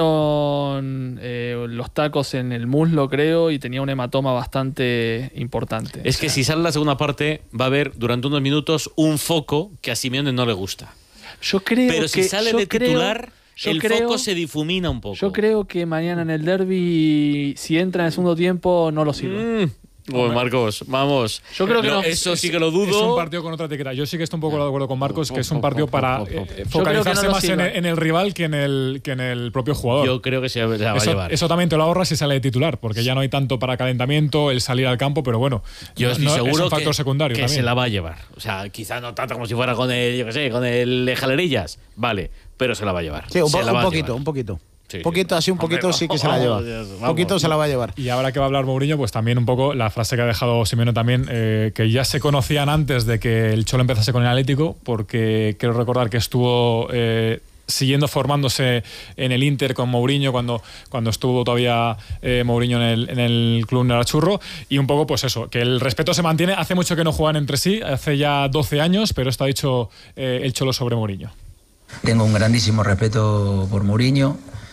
clavaron eh, los tacos en el muslo, creo, y tenía un hematoma bastante importante. Es que si sale la segunda parte, va a haber durante unos minutos un foco que a Simeone no le gusta. Yo creo Pero si que sale yo de creo- titular, yo el creo- foco se difumina un poco. Yo creo que mañana en el derby, si entra en el segundo tiempo, no lo sirve. Mm. Bueno, Marcos, vamos. Yo creo que No, no. Eso sí que lo dudo. Es un partido con otra etiqueta. Yo sí que estoy un poco de acuerdo con Marcos, que es un Yo partido para creo eh, que no focalizarse lo más en sirva. el, en el rival que en el, que en el propio jugador. Yo creo que se la va a Eso, llevar. eso también te lo ahorras si sale de titular, porque ya no hay tanto para calentamiento, el salir al campo, pero bueno, Yo estoy no- seguro es un factor que, secundario que también. se la va a llevar. O sea, quizá no tanto como si fuera con el, yo qué sé, con el de Jalerillas. Vale, pero se la va a llevar. Sí, un, Se po- la un va a poquito, llevar. un poquito. Sí, Un poquito, sí. así un poquito Hombre, sí que se la lleva. vamos, Un vamos. poquito se la va a llevar. Y ahora que va a hablar Mourinho, pues también un poco la frase que ha dejado Simeone también, eh, que ya se conocían antes de que el Cholo empezase con el Atlético, porque quiero recordar que estuvo eh, siguiendo formándose en el Inter con Mourinho cuando, cuando estuvo todavía eh, Mourinho en el, en el club Narachurro, y un poco pues eso, que el respeto se mantiene. Hace mucho que no juegan entre sí, hace ya doce años, pero esto ha dicho eh, el Cholo sobre Mourinho. Tengo un grandísimo respeto por Mourinho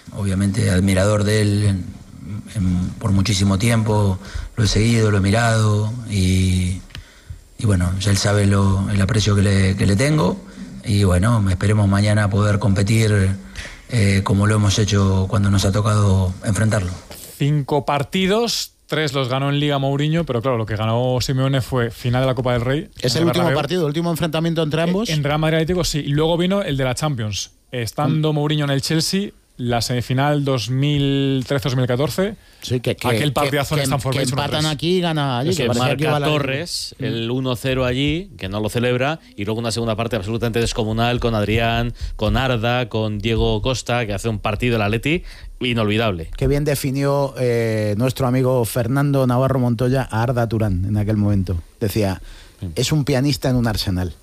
obviamente admirador de él en, en, por muchísimo tiempo, lo he seguido, lo he mirado y, y bueno, ya él sabe lo, el aprecio que le, que le tengo y bueno, esperemos mañana poder competir eh, como lo hemos hecho cuando nos ha tocado enfrentarlo. Cinco partidos, tres los ganó en Liga Mourinho, pero claro, lo que ganó Simeone fue final de la Copa del Rey. Es el último partido, el último enfrentamiento entre ambos. En Real Madrid Atlético, sí. Y luego vino el de la Champions. Estando mm. Mourinho en el Chelsea, la semifinal dos mil trece dos mil catorce. Sí, que, que, aquel partidazo que, en Stamford Bridge. Que empatan aquí y gana allí. Es que, que marca que la... Torres el uno cero allí, que no lo celebra, y luego una segunda parte absolutamente descomunal con Adrián, con Arda, con Diego Costa, que hace un partido el Atleti inolvidable. Qué bien definió eh, nuestro amigo Fernando Navarro Montoya a Arda Turán en aquel momento. Decía, es un pianista en un arsenal.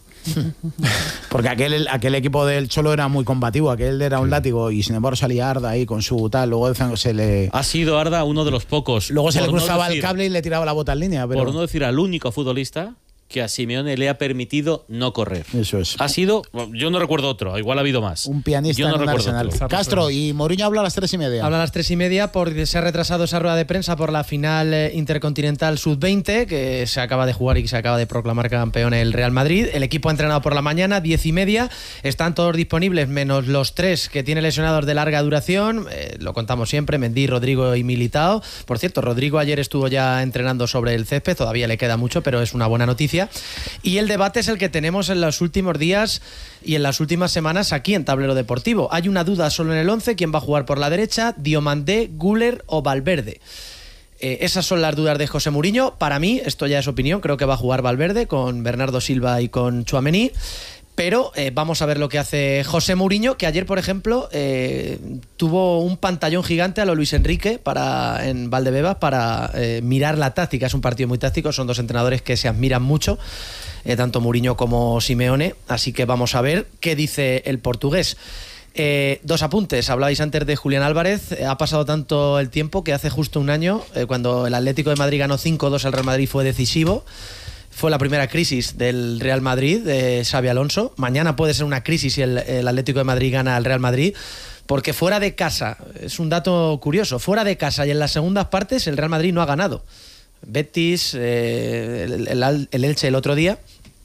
Porque aquel, aquel equipo del Cholo era muy combativo, aquel era un sí. látigo y sin embargo salía Arda ahí con su tal, luego se le... Ha sido Arda uno de los pocos. Luego se le cruzaba no decir, el cable y le tiraba la bota en línea. Pero... Por no decir al único futbolista que a Simeone le ha permitido no correr. Eso es. Ha sido, yo no recuerdo otro, igual ha habido más. Un pianista yo no en un recuerdo arsenal. Otro. Castro, y Mourinho habla a las tres y media. Habla a las tres y media porque se ha retrasado esa rueda de prensa por la final intercontinental sub veinte, que se acaba de jugar y que se acaba de proclamar campeón el Real Madrid. El equipo ha entrenado por la mañana, diez y media. Están todos disponibles, menos los tres que tiene lesionados de larga duración. Eh, lo contamos siempre, Mendy, Rodrigo y Militao. Por cierto, Rodrigo ayer estuvo ya entrenando sobre el césped, todavía le queda mucho, pero es una buena noticia. Y el debate es el que tenemos en los últimos días y en las últimas semanas aquí en Tablero Deportivo. Hay una duda solo en el once, ¿quién va a jugar por la derecha? Diomandé, Güler o Valverde. Eh, esas son las dudas de José Mourinho. Para mí, esto ya es opinión, creo que va a jugar Valverde con Bernardo Silva y con Tchouaméni. Pero eh, vamos a ver lo que hace José Mourinho, que ayer, por ejemplo, eh, tuvo un pantallón gigante a lo Luis Enrique para, en Valdebebas para eh, mirar la táctica. Es un partido muy táctico, son dos entrenadores que se admiran mucho, eh, tanto Mourinho como Simeone. Así que vamos a ver qué dice el portugués. Eh, dos apuntes, hablabais antes de Julián Álvarez. Eh, ha pasado tanto el tiempo que hace justo un año, eh, cuando el Atlético de Madrid ganó cinco dos al Real Madrid, fue decisivo. Fue la primera crisis del Real Madrid de Xabi Alonso. Mañana puede ser una crisis si el, el Atlético de Madrid gana al Real Madrid, porque fuera de casa, es un dato curioso, fuera de casa y en las segundas partes el Real Madrid no ha ganado. Betis, eh, el, el, el Elche el otro día.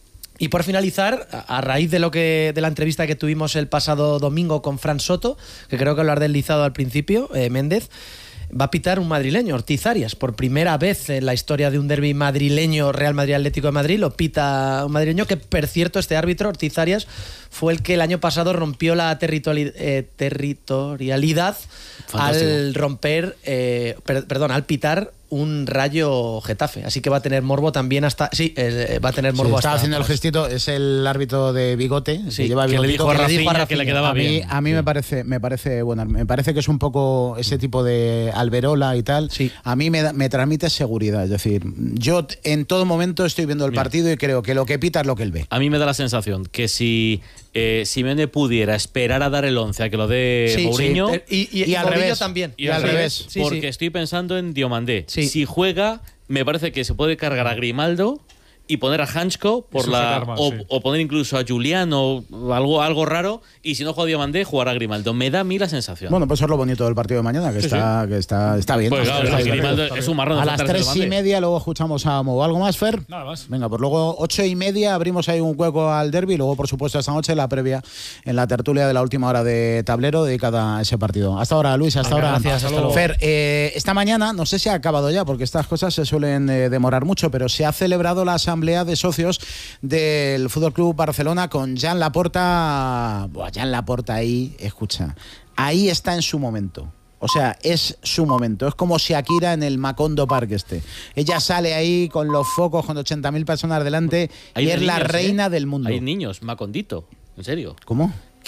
Y por finalizar, a raíz de lo que de la entrevista que tuvimos el pasado domingo con Fran Soto, que creo que lo has deslizado al principio, eh, Méndez, va a pitar un madrileño, Ortiz Arias. Por primera vez en la historia de un derbi madrileño, Real Madrid-Atlético de Madrid, lo pita un madrileño que, por cierto, este árbitro, Ortiz Arias, fue el que el año pasado rompió la territori- eh, territorialidad Fantástico. al romper, eh, per- perdón, al pitar un Rayo Getafe, así que va a tener morbo también hasta sí eh, va a tener morbo sí, hasta estaba haciendo el gestito, es el árbitro de bigote, sí, que lleva que le dijo a Rafinha que le quedaba a mí, bien. a mí sí. me parece me parece bueno, me parece que es un poco ese tipo de Alberola y tal. Sí. A mí me, da, me transmite seguridad, es decir, yo en todo momento estoy viendo el Mira. partido y creo que lo que pita es lo que él ve. A mí me da la sensación que si eh, Simeone pudiera esperar a dar el once a que lo dé sí, Mourinho, sí. y, y, y, y al Mourinho revés también y, y al sí, revés, sí, porque sí. estoy pensando en Diomandé. Sí. Si juega, me parece que se puede cargar a Grimaldo y poner a Hanchko por la arma, o, sí. o poner incluso a Julián o algo algo raro, y si no juega Diomandé, jugar a Grimaldo. Me da a mí la sensación. Bueno, pues eso es lo bonito del partido de mañana, que sí, sí. que está está bien. Pues claro, está es bien. Grimaldo es un marrón. A las tres y media luego escuchamos a Mo. ¿Algo más, Fer? Nada más. Venga, pues luego ocho y media abrimos ahí un hueco al derbi, luego por supuesto esta noche la previa en la tertulia de la última hora de Tablero dedicada a ese partido. Hasta ahora, Luis, hasta Venga, ahora. gracias, hasta luego. Fer, eh, esta mañana, no sé si ha acabado ya, porque estas cosas se suelen eh, demorar mucho, pero se ha celebrado la asamblea de socios del Fútbol Club Barcelona con Jan Laporta. Buah, Jan Laporta ahí, escucha, ahí está en su momento. O sea, es su momento. Es como Shakira en el Macondo Park este. Ella sale ahí con los focos, con ochenta mil personas delante, Hay y es niños, la reina ¿eh? del mundo. Hay niños, Macondito, en serio. ¿Cómo?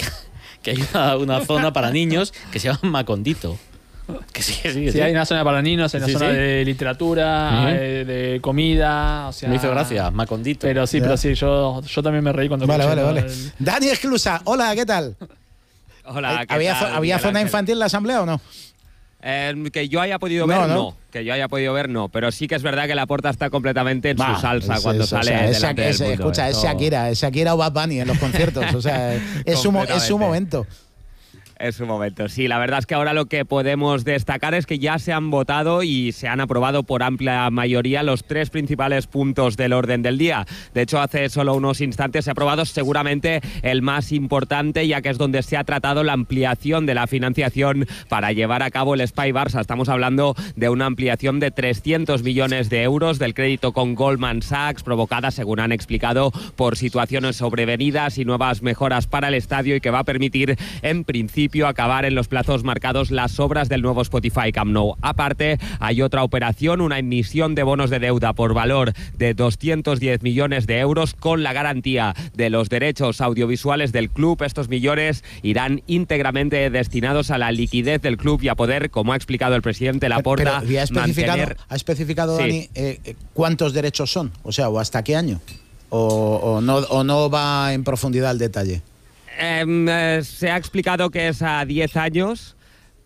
Que hay una, una zona para niños que se llama Macondito. Que sí, que sí, que Sí, sí. hay una zona para niños, hay una Sí, zona sí. de literatura, Ujú. eh, de comida, o sea... Me hizo gracia, Macondito. Pero sí, Ya. pero sí, yo, yo también me reí cuando Vale, escuché vale, todo vale. el- Dani Esclusa, hola, ¿qué tal? Hola, ¿qué ¿Había, tal, zo- ¿había Miguel zona Ángel? infantil en la asamblea o no? Eh, que yo haya podido No, ver, no. no. Que yo haya podido ver, no. Pero sí que es verdad que la puerta está completamente en Bah, su salsa es- cuando es- o sale sea, es delante Shak- es- del mundo. Escucha, es Eso- Shakira, es Shakira o Bad Bunny en los conciertos. O sea, es su, mo- es su Completamente. momento. Es su momento. Sí, la verdad es que ahora lo que podemos destacar es que ya se han votado y se han aprobado por amplia mayoría los tres principales puntos del orden del día. De hecho, hace solo unos instantes se ha aprobado seguramente el más importante, ya que es donde se ha tratado la ampliación de la financiación para llevar a cabo el Spy Barça. Estamos hablando de una ampliación de trescientos millones de euros del crédito con Goldman Sachs, provocada, según han explicado, por situaciones sobrevenidas y nuevas mejoras para el estadio, y que va a permitir, en principio, acabar en los plazos marcados las obras del nuevo Spotify Camp Nou. Aparte, hay otra operación, una emisión de bonos de deuda por valor de doscientos diez millones de euros con la garantía de los derechos audiovisuales del club. Estos millones irán íntegramente destinados a la liquidez del club y a poder, como ha explicado el presidente Laporta, pero, pero, ¿y ha especificado, mantener... ha especificado sí. Dani, eh, cuántos derechos son? O sea, ¿o hasta qué año? ¿O, o, no, o no va en profundidad al detalle? Eh, eh, se ha explicado que es a diez años,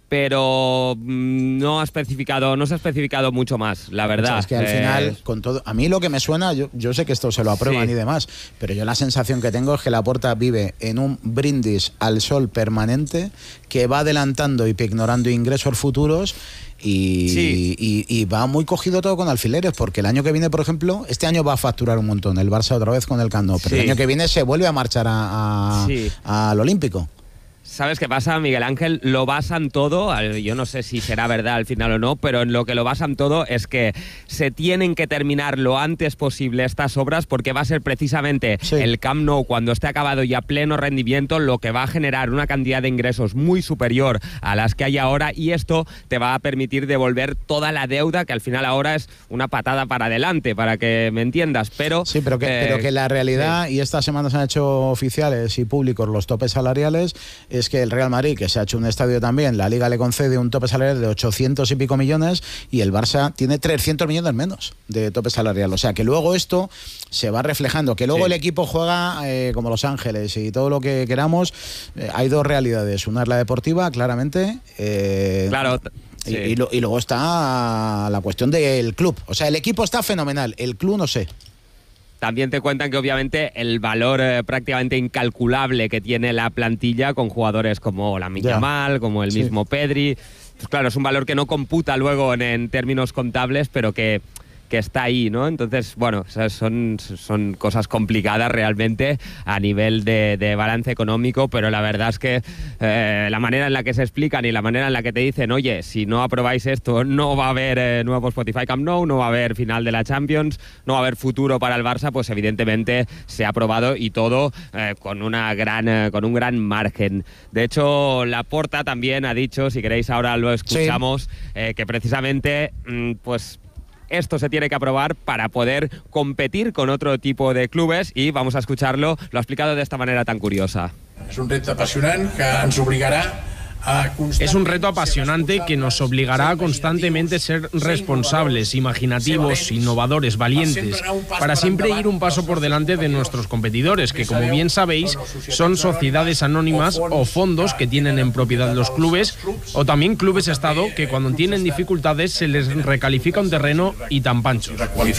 pero no ha especificado, no se ha especificado mucho más, la verdad. O sea, es que al eh... final, con todo, a mí lo que me suena, yo, yo sé que esto se lo aprueban sí. y demás, pero yo la sensación que tengo es que Laporta vive en un brindis al sol permanente que va adelantando y ignorando ingresos futuros. Y, sí. y, y va muy cogido todo con alfileres, porque el año que viene, por ejemplo, este año va a facturar un montón el Barça otra vez con el Camp Nou, pero sí. el año que viene se vuelve a marchar a, a, sí. al Olímpico. ¿Sabes qué pasa, Miguel Ángel? Lo basan todo, yo no sé si será verdad al final o no, pero en lo que lo basan todo es que se tienen que terminar lo antes posible estas obras, porque va a ser precisamente sí. el Camp Nou, cuando esté acabado y a pleno rendimiento, lo que va a generar una cantidad de ingresos muy superior a las que hay ahora, y esto te va a permitir devolver toda la deuda, que al final ahora es una patada para adelante, para que me entiendas, pero... Sí, pero que, eh, pero que la realidad, sí. y estas semanas han hecho oficiales y públicos los topes salariales, es que el Real Madrid, que se ha hecho un estadio también, la Liga le concede un tope salarial de ochocientos y pico millones y el Barça tiene trescientos millones menos de tope salarial. O sea, que luego esto se va reflejando, que luego sí. el equipo juega eh, como Los Ángeles y todo lo que queramos. Eh, hay dos realidades, una es la deportiva, claramente. Eh, claro. Y, sí. y, lo, y luego está la cuestión del club. O sea, el equipo está fenomenal, el club no sé. También te cuentan que obviamente el valor eh, prácticamente incalculable que tiene la plantilla, con jugadores como Lamine Yamal, como el sí. mismo Pedri, pues claro, es un valor que no computa luego en, en términos contables, pero que, que está ahí, ¿no? Entonces, bueno, son, son cosas complicadas realmente a nivel de, de balance económico, pero la verdad es que eh, la manera en la que se explican y la manera en la que te dicen, oye, si no aprobáis esto, no va a haber eh, nuevo Spotify Camp Nou, no va a haber final de la Champions, no va a haber futuro para el Barça, pues evidentemente se ha aprobado, y todo eh, con, una gran, eh, con un gran margen. De hecho, Laporta también ha dicho, si queréis ahora lo escuchamos, sí. eh, que precisamente, mm, pues... esto se tiene que aprobar para poder competir con otro tipo de clubes, y vamos a escucharlo, lo ha explicado de esta manera tan curiosa. Es un reto apasionante que nos obligará a... Es un reto apasionante que nos obligará a constantemente ser responsables, imaginativos, innovadores, valientes, para siempre ir un paso por delante de nuestros competidores, que, como bien sabéis, son sociedades anónimas o fondos que tienen en propiedad los clubes, o también clubes Estado que, cuando tienen dificultades, se les recalifica un terreno y tan panchos.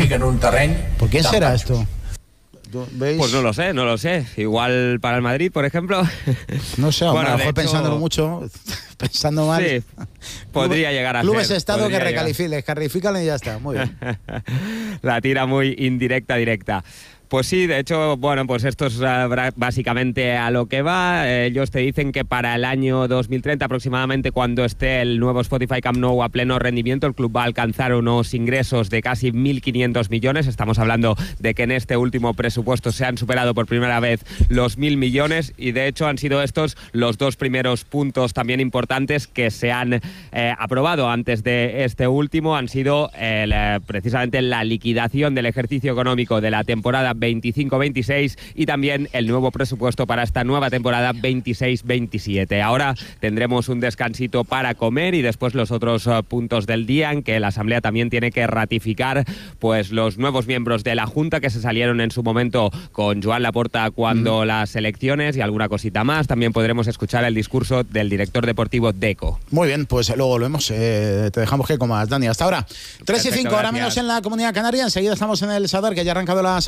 ¿Por qué será esto? ¿Veis? Pues no lo sé, no lo sé. Igual para el Madrid, por ejemplo. No sé, bueno, a lo mejor hecho... pensándolo mucho, pensando mal. Sí, podría llegar a Clubes ser. Estado que llegar. recalifiquen, carrifican y ya está, muy bien. La tira muy indirecta, directa. Pues sí, de hecho, bueno, pues esto es uh, básicamente a lo que va. Eh, ellos te dicen que para el año dos mil treinta aproximadamente, cuando esté el nuevo Spotify Camp Nou a pleno rendimiento, el club va a alcanzar unos ingresos de casi mil quinientos millones. Estamos hablando de que en este último presupuesto se han superado por primera vez los mil millones, y de hecho han sido estos los dos primeros puntos también importantes que se han eh, aprobado antes de este último. Han sido el, eh, precisamente la liquidación del ejercicio económico de la temporada veinticinco veintiséis y también el nuevo presupuesto para esta nueva temporada veintiséis veintisiete. Ahora tendremos un descansito para comer y después los otros uh, puntos del día, en que la Asamblea también tiene que ratificar pues los nuevos miembros de la Junta que se salieron en su momento con Joan Laporta cuando mm. las elecciones, y alguna cosita más. También podremos escuchar el discurso del director deportivo Deco. Muy bien, pues luego volvemos. Eh, te dejamos que comas, Dani. Hasta ahora. tres y cinco, ahora menos en la Comunidad Canaria. Enseguida estamos en el Sadar, que ya ha arrancado la segunda parte.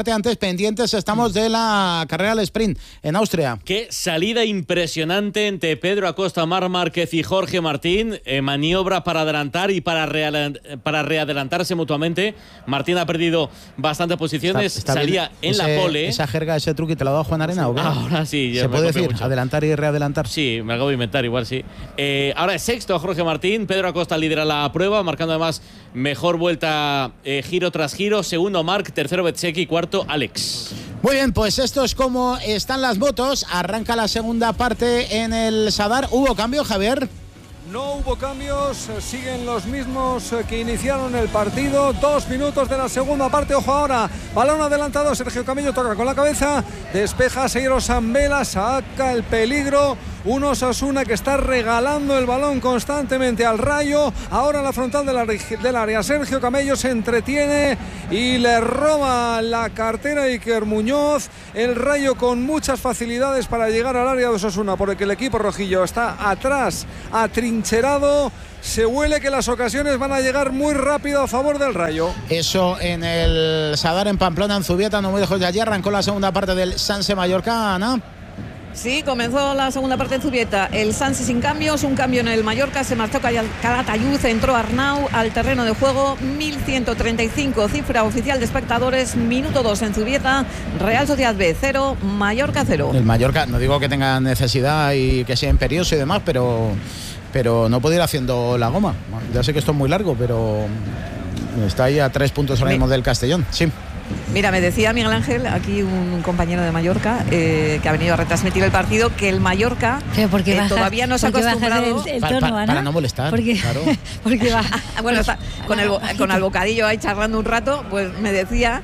parte, antes pendientes estamos de la carrera al sprint en Austria. Qué salida impresionante entre Pedro Acosta, Marc Márquez y Jorge Martín. Eh, maniobra para adelantar y para, real, para readelantarse mutuamente. Martín ha perdido bastantes posiciones. Está, está salía bien. en ese, la pole. ¿Esa jerga, ese truque te lo ha dado Juan Arena o qué? Ahora sí. ¿Se puede decir? Mucho. ¿Adelantar y readelantar? Sí, me acabo de inventar, igual sí. Eh, ahora es sexto Jorge Martín. Pedro Acosta lidera la prueba, marcando además mejor vuelta eh, giro tras giro. Segundo Marc, tercero Bezzecchi, cuarto Alex. Muy bien, pues esto es como están las motos. Arranca la segunda parte en el Sadar. ¿Hubo cambio, Javier? No hubo cambios, siguen los mismos que iniciaron el partido. Dos minutos de la segunda parte. Ojo ahora, balón adelantado. Sergio Camello toca con la cabeza, despeja Seiro Zambela, saca el peligro. Un Osasuna que está regalando el balón constantemente al Rayo. Ahora en la frontal de la, del área, Sergio Camello se entretiene y le roba la cartera a Iker Muñoz. El Rayo con muchas facilidades para llegar al área de Osasuna, porque el equipo rojillo está atrás, atrincherado. Se huele que las ocasiones van a llegar muy rápido a favor del Rayo. Eso en el Sadar, en Pamplona, en Zubieta, no muy lejos de allí. Arrancó la segunda parte del Sanse Mallorca, Ana. Sí, comenzó la segunda parte en Zubieta. El Sanse sin cambios, un cambio en el Mallorca. Se marchó Calatayud, entró Arnau al terreno de juego. mil ciento treinta y cinco, cifra oficial de espectadores. Minuto dos en Zubieta. Real Sociedad B cero, Mallorca cero. El Mallorca, no digo que tenga necesidad y que sea imperioso y demás, pero, pero no puede ir haciendo la goma. Ya sé que esto es muy largo, pero está ahí a tres puntos ahora mismo del Castellón. Sí. Mira, me decía Miguel Ángel, aquí un compañero de Mallorca, eh, que ha venido a retransmitir el partido, que el Mallorca eh, baja, todavía no se ha acostumbrado el, el tono, pa, pa, para no molestar. Porque, claro. porque va, bueno, está con el, con el bocadillo ahí charlando un rato, pues me decía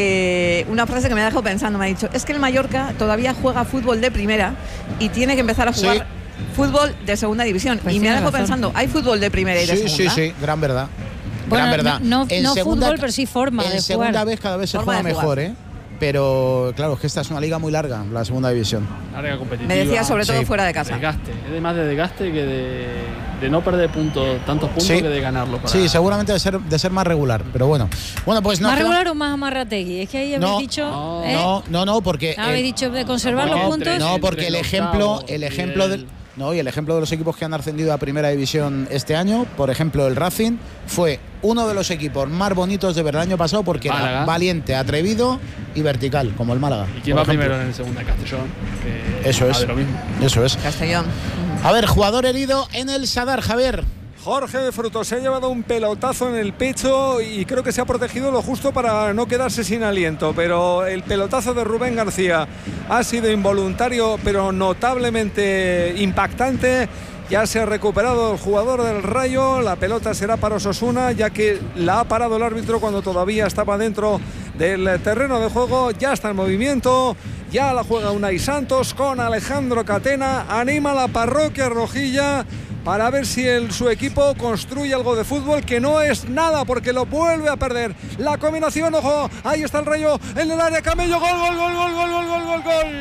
que una frase que me ha dejado pensando, me ha dicho, es que el Mallorca todavía juega fútbol de primera y tiene que empezar a jugar sí. fútbol de segunda división. Pues y me ha dejado razón. pensando, ¿hay fútbol de primera y de sí, segunda? Sí, sí, gran verdad. Bueno, gran verdad. No, en no segunda, fútbol, pero sí forma en de segunda jugar. vez cada vez se forma juega mejor, ¿eh? Pero claro, es que esta es una liga muy larga, la segunda división. Larga competitiva. Me decía sobre todo sí. fuera de casa. Desgaste, es de más de desgaste que de, de no perder puntos, tantos puntos sí. que de ganarlos. Para... Sí, seguramente de ser, de ser más regular, pero bueno. Bueno, pues no. ¿Más regular o más amarrategui? Es que ahí habéis no, dicho. No, ¿eh? no, no, no, porque. ¿No habéis el, dicho de conservar no, los puntos? No, porque el ejemplo, el ejemplo del. No, y el ejemplo de los equipos que han ascendido a Primera División este año, por ejemplo, el Racing, fue uno de los equipos más bonitos de ver el año pasado porque Málaga. Era valiente, atrevido y vertical, como el Málaga. ¿Y quién va ejemplo. primero en el segundo? Castellón. Que eso es. Lo mismo. Eso es. Castellón. A ver, jugador herido en el Sadar, Javier. Jorge de Frutos se ha llevado un pelotazo en el pecho y creo que se ha protegido lo justo para no quedarse sin aliento, pero el pelotazo de Rubén García ha sido involuntario pero notablemente impactante. Ya se ha recuperado el jugador del Rayo, la pelota será para Osasuna ya que la ha parado el árbitro cuando todavía estaba dentro del terreno de juego. Ya está en movimiento, ya la juega Unai Santos con Alejandro Catena, anima la parroquia rojilla para ver si el, su equipo construye algo de fútbol, que no es nada porque lo vuelve a perder. La combinación, ojo, ahí está el Rayo en el área, Camello, gol, gol, gol, gol, gol, gol, gol, gol, gol.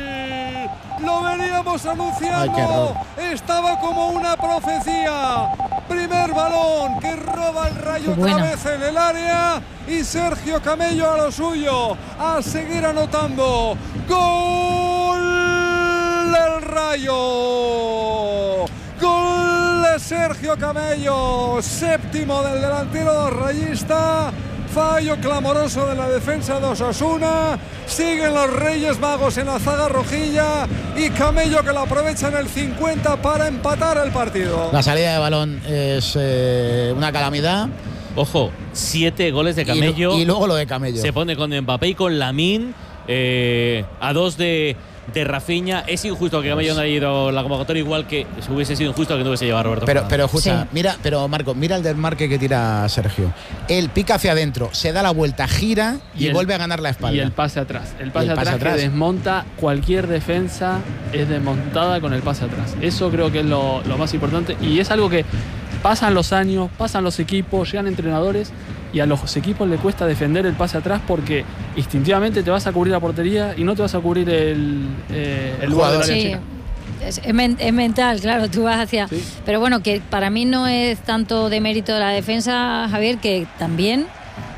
Lo veníamos anunciando, Ay, estaba como una profecía. Primer balón que roba el Rayo otra vez en el área y Sergio Camello a lo suyo, a seguir anotando. Gol del Rayo. Gol de Sergio Camello, séptimo del delantero rayista. Fallo clamoroso de la defensa de Osasuna. Siguen los Reyes Magos en la zaga rojilla y Camello que lo aprovecha en el cincuenta para empatar el partido. La salida de balón es eh, una calamidad. Ojo, siete goles de Camello. Y, y luego lo de Camello. Se pone con Mbappé y con Lamine eh, a dos de... de Rafinha. Es injusto que Camello no haya ido la convocatoria, igual que hubiese sido injusto que no hubiese llevado a Roberto pero Fernández. pero escucha, sí. mira, pero Marco, mira el desmarque que tira Sergio. Él pica hacia adentro, se da la vuelta, gira y, y el, vuelve a ganar la espalda. Y el pase atrás. El pase, el pase atrás, atrás que desmonta cualquier defensa, es desmontada con el pase atrás. Eso creo que es lo, lo más importante y es algo que pasan los años, pasan los equipos, llegan entrenadores y a los equipos les cuesta defender el pase atrás porque instintivamente te vas a cubrir la portería y no te vas a cubrir el, eh, el lugar del área sí. chica. Es, es, men, es mental, claro, tú vas hacia... Sí. Pero bueno, que para mí no es tanto de mérito de la defensa, Javier, que también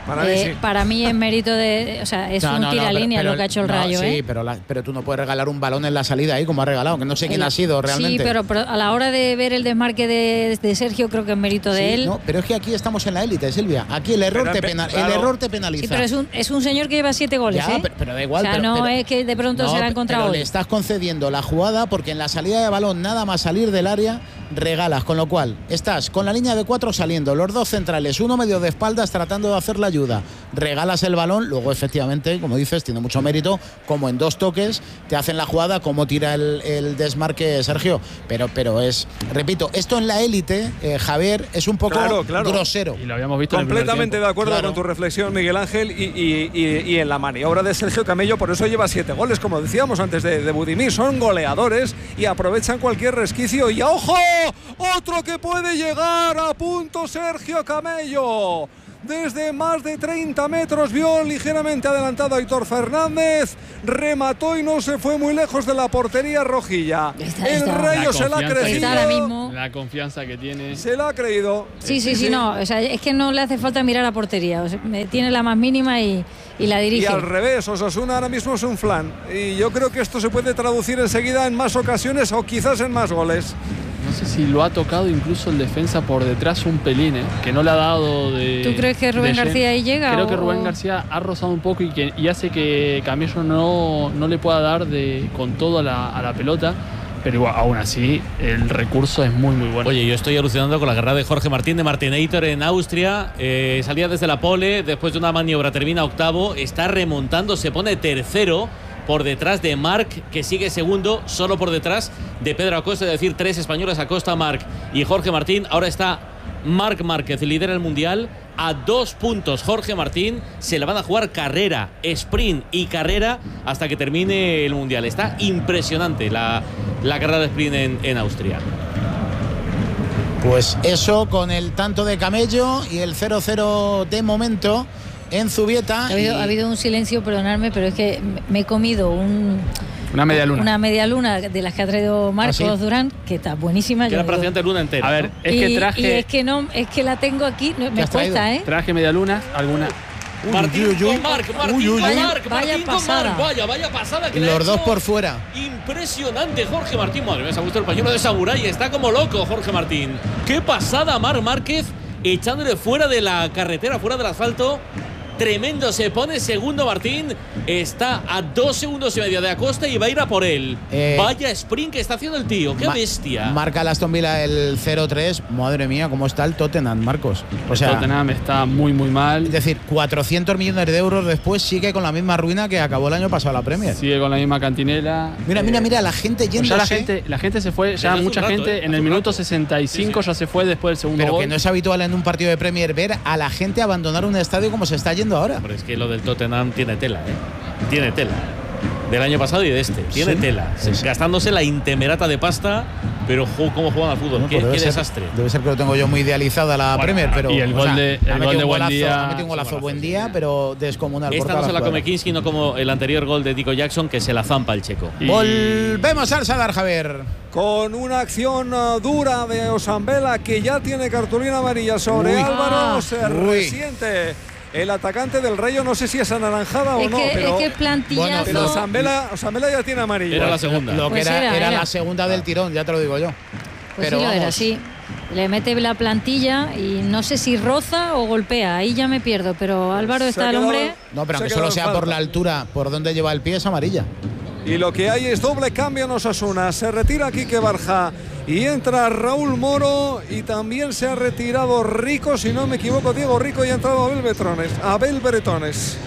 Para, eh, mí, sí. para mí es mérito de, o sea, es No, un no, no, tiralínea pero- lo que ha hecho el no, Rayo, sí, ¿eh? pero, la- pero tú no puedes regalar un balón en la salida ahí como ha regalado, que no sé quién El- ha sido realmente. Sí, pero, pero a la hora de ver el desmarque de, de Sergio, creo que es mérito de Sí, él. no, pero es que aquí estamos en la élite, Silvia. Aquí el error, Pero te, empe- pena- claro. el error te penaliza. Sí, pero es un, es un señor que lleva siete goles, Ya, ¿eh? pero, pero da igual. O sea, pero- no pero- es que de pronto no, se la ha pe- encontrado pero hoy. le estás concediendo la jugada porque en la salida de balón, nada más salir del área, regalas. Con lo cual, estás con la línea de cuatro saliendo, los dos centrales, uno medio de espaldas tratando de hacer la ayuda. Regalas el balón, luego efectivamente, como dices, tiene mucho mérito, como en dos toques te hacen la jugada, como tira el, el desmarque Sergio. Pero, pero es, repito, esto en la élite, eh, Javier, es un poco Claro, claro. grosero. Y lo habíamos visto en el primer Completamente tiempo. de acuerdo Claro. con tu reflexión, Miguel Ángel, y, y- y- y en la maniobra de Sergio Camello, por eso lleva siete goles, como decíamos antes de, de Budimir, son goleadores y aprovechan cualquier resquicio. Y ¡ojo! Otro que puede llegar a punto, Sergio Camello. Desde más de treinta metros vio ligeramente adelantado a Aitor Fernández, remató y no se fue muy lejos de la portería rojilla. Está- El está. Rayo La se la ha confianza que creído. Está ahora mismo. La confianza que tiene. Se la ha creído. Sí, sí, sí, no. O sea, es que no le hace falta mirar a portería. O sea, me- tiene la más mínima y, y la Y dirige. al revés, Osasuna ahora mismo es un flan. Y yo creo que esto se puede traducir enseguida en más ocasiones o quizás en más goles. No sé si lo ha tocado incluso el defensa por detrás un pelín, ¿eh? Que no le ha dado de. ¿Tú crees que Rubén de lleno. García ahí llega, Creo o- que Rubén García ha rozado un poco y, que, y hace que Camello no, no le pueda dar de, con todo a la, a la pelota. Pero igual, aún así, el recurso es muy, muy bueno. Oye, yo estoy alucinando con la carrera de Jorge Martín de Martinator en Austria. Eh, salía desde la pole, después de una maniobra termina octavo, está remontando, se pone tercero por detrás de Marc, que sigue segundo, solo por detrás de Pedro Acosta, es decir, tres españoles, Acosta, Marc y Jorge Martín. Ahora está Marc Márquez, lidera el Mundial, a dos puntos. Jorge Martín, se le van a jugar carrera, sprint y carrera hasta que termine el Mundial. Está impresionante la, la carrera de sprint en, en Austria. Pues eso con el tanto de Camello y el cero cero de momento en Zubieta. Ha habido, y- ha habido un silencio, perdonadme, pero es que me he comido un, Una media luna. una media luna de las que ha traído Marcos ¿Ah, sí? Durán, que está buenísima. Que yo era digo. prácticamente luna entera. A ver, ¿no? es que y, traje, y es que no, es que la tengo aquí, no, me has cuesta, traído? ¿eh? traje media luna, alguna. Martín uy, uy. con Marc, Martín Uy, uy, con uy. Marc, Vaya Martín con pasada. Marc. Vaya, vaya pasada que le ha los dos hecho. por fuera. Impresionante Jorge Martín. Madre mía, se ha puesto el pañuelo de samurái. Está como loco Jorge Martín. Qué pasada Marc Márquez, echándole fuera de la carretera, fuera del asfalto. Tremendo, se pone segundo Martín. Está a dos segundos y medio de Acosta y va a ir a por él. Eh, Vaya sprint que está haciendo el tío. Qué Ma- bestia. Marca el Aston Villa el cero tres. Madre mía, cómo está el Tottenham, Marcos. O sea, Tottenham está muy, muy mal. es decir, cuatrocientos millones de euros después sigue con la misma ruina que acabó el año pasado la Premier. Sigue con la misma cantinela. Mira, mira, Eh, mira, la gente pues yéndose. ya la gente, la gente se fue, ya Desde hace mucha un rato, gente ¿eh? en Hace el un minuto rato. sesenta y cinco Sí, sí. ya se fue después del segundo Pero gol. que no es habitual en un partido de Premier ver a la gente abandonar un estadio como se está yendo ahora. Hombre, es que lo del Tottenham tiene tela, ¿eh? Tiene tela. Del año pasado y de este. Tiene Sí. tela. Sí, sí. Gastándose la intemerata de pasta, pero jo, cómo juegan al fútbol. Bueno, qué pues debe qué ser- desastre. Debe ser que lo tengo yo muy idealizada la Bueno, Premier, pero. y el o gol sea, de- el ha metido gol de un buen golazo, día- ha metido un golazo buen día, pero descomunal. por Esta toda no se la jugada. come Kinski, no como el anterior gol de Nico Jackson, que se la zampa el checo. Y- Volvemos al Sadar, Javier. Con una acción uh, dura de Osambela, que ya tiene cartulina amarilla sobre Uy. Álvaro. Ah. Se Uy. resiente el atacante del Rayo. No sé si es anaranjada Es o no, que, pero, es que plantillazo. Bueno, pero Osambela, Osambela ya tiene amarilla. Era la segunda. Lo que Pues era, era, era era. la segunda del tirón, ya te lo digo yo. Pues pero sí, lo era, vamos. sí. Le mete la plantilla y no sé si roza o golpea. Ahí ya me pierdo, pero Álvaro Se ha está el quedado- hombre. No, pero Se ha aunque quedado solo sea en por falta. la altura, por donde lleva el pie, es amarilla. Y lo que hay es doble cambio en Osasuna. Se retira Quique Barja y entra Raúl Moro, y también se ha retirado Rico, si no me equivoco, Diego Rico, y ha entrado Abel Bretones. Abel Bretones.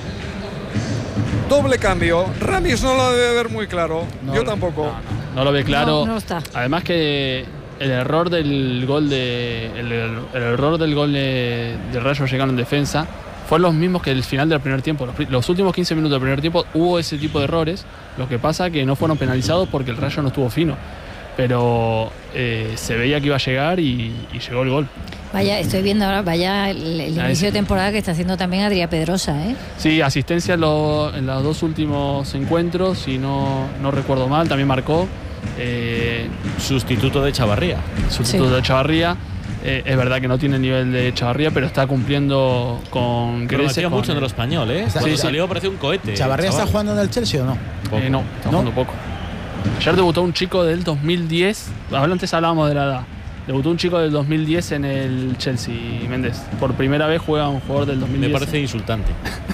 Doble cambio. Ramis no lo debe ver muy claro. No, Yo tampoco. No, no, no lo ve claro. No, no está. Además que el error del gol de el, el- el error del gol de, de Rayo llegando en defensa fue los mismos que el final del primer tiempo. Los, pri- los últimos quince minutos del primer tiempo hubo ese tipo de errores. Lo que pasa que no fueron penalizados porque el Rayo no estuvo fino. Pero eh, se veía que iba a llegar y, y llegó el gol. Vaya, estoy viendo ahora, vaya el, el Ah, inicio ese. de temporada que está haciendo también Adrià Pedrosa, ¿eh? Sí, asistencia en, lo- en los dos últimos encuentros, si no, no recuerdo mal, también marcó. Eh, Sustituto de Chavarría. sustituto Sí. de Chavarría. Eh, es verdad que no tiene el nivel de Chavarría, pero está cumpliendo con Prometía con mucho en el español, ¿eh? Está- Cuando sí, salió parecía un cohete. ¿Chavarría está chaval. jugando en el Chelsea o no? Eh, no, está ¿No? jugando poco. Ayer debutó un chico del dos mil diez. Antes hablábamos de la edad. Debutó un chico del dos mil diez en el Chelsea, Méndez. Por primera vez juega un jugador del dos mil diez. Me parece insultante.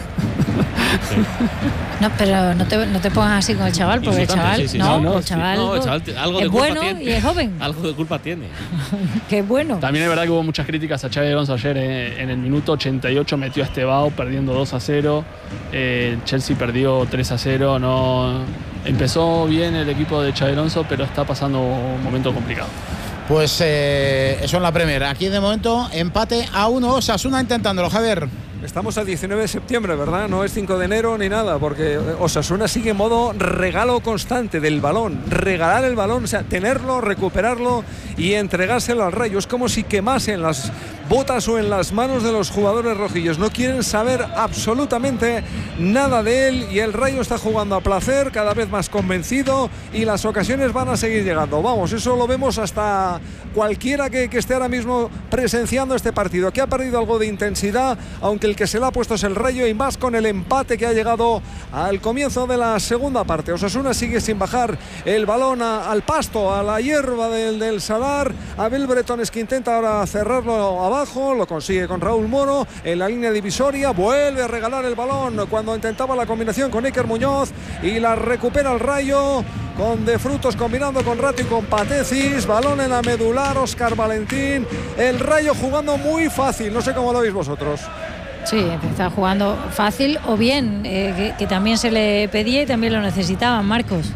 Sí. No, pero no te, no te pongas así con el chaval, porque el Insultante, chaval, sí, sí, no, sí. no, el sí. chaval, No, el chaval te- algo de es culpa bueno tiene. y es joven, Algo de culpa tiene. que es bueno. También es verdad que hubo muchas críticas a Xabi Alonso ayer. eh. En el minuto ochenta y ocho metió a Estebao perdiendo dos a cero. Eh, Chelsea perdió tres a cero. No, empezó bien el equipo de Xabi Alonso, pero está pasando un momento complicado. Pues eh, eso en la Premier. Aquí de momento empate a uno. Osasuna intentándolo, Javier. Estamos a diecinueve de septiembre, ¿verdad? No es cinco de enero ni nada, porque Osasuna sigue en modo regalo constante del balón. Regalar el balón, o sea, tenerlo, recuperarlo y entregárselo al Rayo. Es como si quemasen las botas o en las manos de los jugadores rojillos. No quieren saber absolutamente nada de él y el Rayo está jugando a placer, cada vez más convencido y las ocasiones van a seguir llegando. Vamos, eso lo vemos hasta cualquiera que, que esté ahora mismo presenciando este partido, que ha perdido algo de intensidad, aunque el que se le ha puesto es el Rayo y más con el empate que ha llegado al comienzo de la segunda parte. Osasuna sigue sin bajar el balón a, al pasto, a la hierba del, del Sadar. Abel Bretón es que intenta ahora cerrarlo abajo, lo consigue con Raúl Moro en la línea divisoria, vuelve a regalar el balón cuando intentaba la combinación con Iker Muñoz y la recupera el Rayo con De Frutos combinando con Rato y con Patecis. Balón en la medular, Óscar Valentín. El Rayo jugando muy fácil, no sé cómo lo veis vosotros. Sí, está jugando fácil o bien, eh, que, que también se le pedía y también lo necesitaban, Marcos.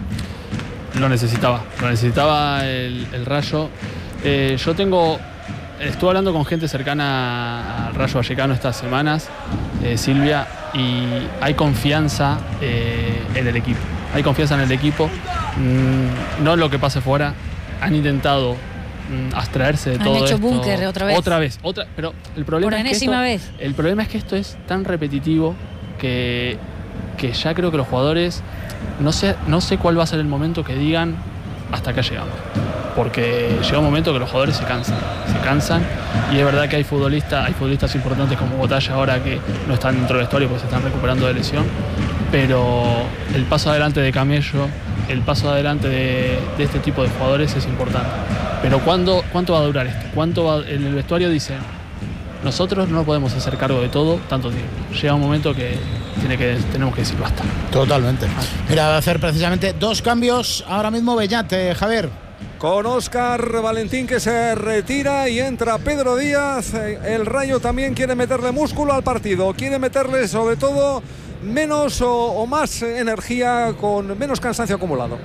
Lo necesitaba, lo necesitaba el, el Rayo. Eh, yo tengo, estuve hablando con gente cercana al Rayo Vallecano estas semanas, eh, Silvia, y hay confianza eh, en el equipo. Hay confianza en el equipo, mm, no en lo que pase fuera. Han intentado mm, abstraerse de Han todo hecho esto. búnker otra vez. Otra vez, otra, pero el problema Por es que enésima esto, vez. el problema es que esto es tan repetitivo que, que ya creo que los jugadores no sé, no sé cuál va a ser el momento que digan hasta acá llegamos. Porque llega un momento que los jugadores se cansan, se cansan y es verdad que hay futbolistas, hay futbolistas importantes como Botalla ahora que no están dentro del vestuario porque se están recuperando de lesión, pero el paso adelante de Camello, el paso adelante de, de este tipo de jugadores es importante. Pero ¿cuándo, ¿cuánto va a durar esto? ¿Cuánto va, en el vestuario dicen, nosotros no podemos hacer cargo de todo tanto tiempo? Llega un momento que, tiene que tenemos que decir basta. Totalmente. Mira, va a hacer precisamente dos cambios ahora mismo Beñat, Javier. Con Óscar Valentín que se retira y entra Pedro Díaz. El Rayo también quiere meterle músculo al partido, quiere meterle sobre todo menos o, o más energía con menos cansancio acumulado.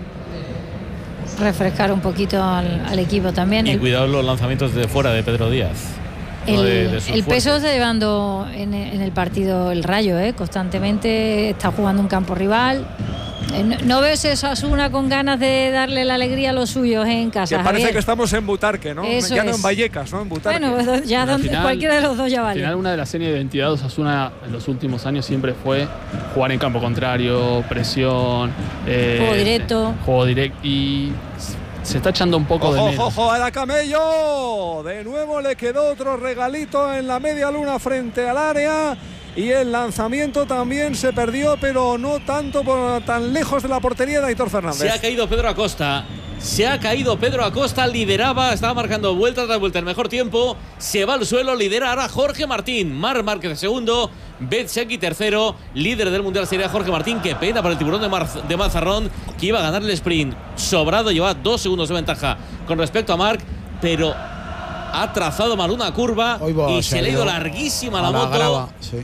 Refrescar un poquito al, al equipo también. Y El- cuidado los lanzamientos de fuera de Pedro Díaz. El, No de- de sus el peso fuertes. está llevando en, en el partido el Rayo, ¿eh? Constantemente está jugando un campo rival. Eh, No, no ves esa Osasuna con ganas de darle la alegría a los suyos en casa. Que parece Javier. que estamos en Butarque, ¿no? Eso ya no es. en Vallecas, ¿no? En Butarque. Bueno, ya Al donde, final- cualquiera de los dos ya Al vale. final, una de las señas de identidad de Osasuna en los últimos años siempre fue jugar en campo contrario, presión, eh, Juego directo. Juego directo y se está echando un poco de Ojo, menos. ojo, a Camello. De nuevo le quedó otro regalito en la media luna frente al área. Y el lanzamiento también se perdió, pero no tanto por tan lejos de la portería de Aitor Fernández. Se ha caído Pedro Acosta. Se ha caído Pedro Acosta, lideraba, estaba marcando vuelta tras vuelta el mejor tiempo. Se va al suelo, lidera ahora Jorge Martín. Mar Márquez segundo, Betseki tercero, líder del Mundial sería Jorge Martín. Qué pena para el tiburón de, Mar de Mazarrón, que iba a ganar el sprint sobrado, lleva dos segundos de ventaja con respecto a Marc, pero ha trazado mal una curva va, y se se le ha ido ha ido larguísima la a la moto. grava, sí.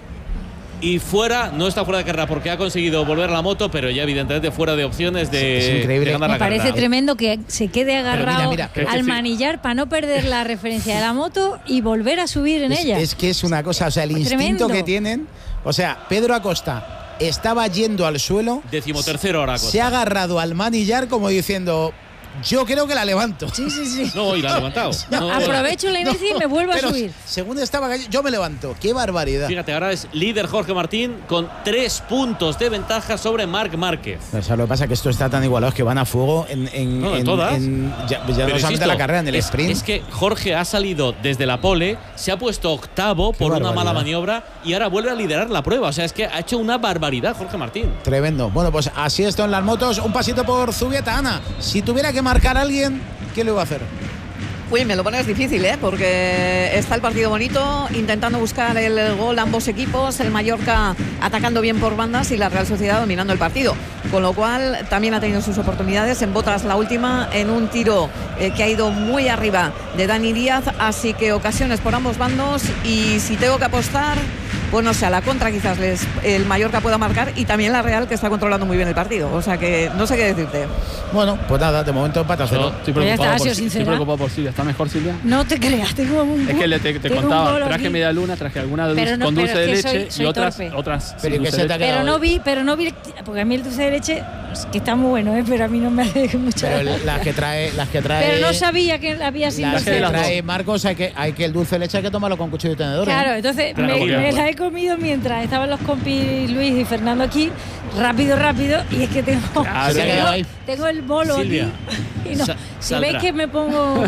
Y fuera, no está fuera de carrera porque ha conseguido volver la moto, pero ya evidentemente fuera de opciones de, Es increíble. de ganar Me la parece carrera. tremendo que se quede agarrado mira, mira, al sí. manillar para no perder la referencia de la moto y volver a subir en Es, ella. es que es una cosa, o sea, el Es instinto tremendo. que tienen. O sea, Pedro Acosta estaba yendo al suelo, Decimotercero ahora Acosta. se ha agarrado al manillar como diciendo, yo creo que la levanto. Sí, sí, sí. No, y la ha levantado. No, aprovecho la inercia y me vuelvo a subir. Según estaba yo me levanto. ¡Qué barbaridad! Fíjate, ahora es líder Jorge Martín con tres puntos de ventaja sobre Marc Márquez. O sea, lo que pasa es que esto está tan igualado que van a fuego en, en, no, en, en todas. En, ya ya no solamente la carrera, en el es, sprint. Es que Jorge ha salido desde la pole, se ha puesto octavo Qué por barbaridad. una mala maniobra y ahora vuelve a liderar la prueba. O sea, es que ha hecho una barbaridad Jorge Martín. Tremendo. Bueno, pues así esto en las motos. Un pasito por Zubieta. Ana, si tuviera que marcar a alguien, ¿qué le iba a hacer? Uy, me lo pones difícil, ¿eh? Porque está el partido bonito, intentando buscar el gol ambos equipos, el Mallorca atacando bien por bandas y la Real Sociedad dominando el partido. Con lo cual también ha tenido sus oportunidades. En botas la última, en un tiro eh, que ha ido muy arriba de Dani Díaz. Así que ocasiones por ambos bandos. Y si tengo que apostar, pues no sé, a la contra quizás les, el Mallorca pueda marcar y también la Real, que está controlando muy bien el partido. O sea que no sé qué decirte. Bueno, pues nada, de momento empate a cero. Estoy Pues ya está, preocupado, ha por, sido estoy sincera. preocupado por Silvia. ¿Está mejor Silvia? No te creas, tengo un Es que le, te, te tengo un contaba, gol traje aquí. media luna, traje alguna Pero no, con dulce pero de es que leche soy- soy y otras, torpe. otras Pero sin ¿y qué dulce se te de ha leche. Pero no vi, pero no vi, porque a mí el dulce de leche, que está muy bueno, ¿eh? Pero a mí no me hace mucha Pero gracia. las que trae, las que trae. Pero no sabía que había sin Las dulce que de leche. trae Marcos, hay que, hay que el dulce de leche hay que tomarlo con cuchillo y tenedor. Claro, ¿eh? entonces Claro, me, porque- me la he comido mientras estaban los compis Luis y Fernando aquí, rápido, rápido, y es que tengo, Claro, se ha quedado ahí. tengo, tengo el bolo Silvia, aquí. Y no, sa- si saldrá. veis que me pongo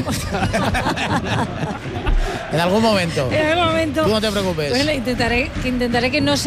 En algún momento. en algún momento, Tú no te preocupes. pues intentaré, que intentaré que no sea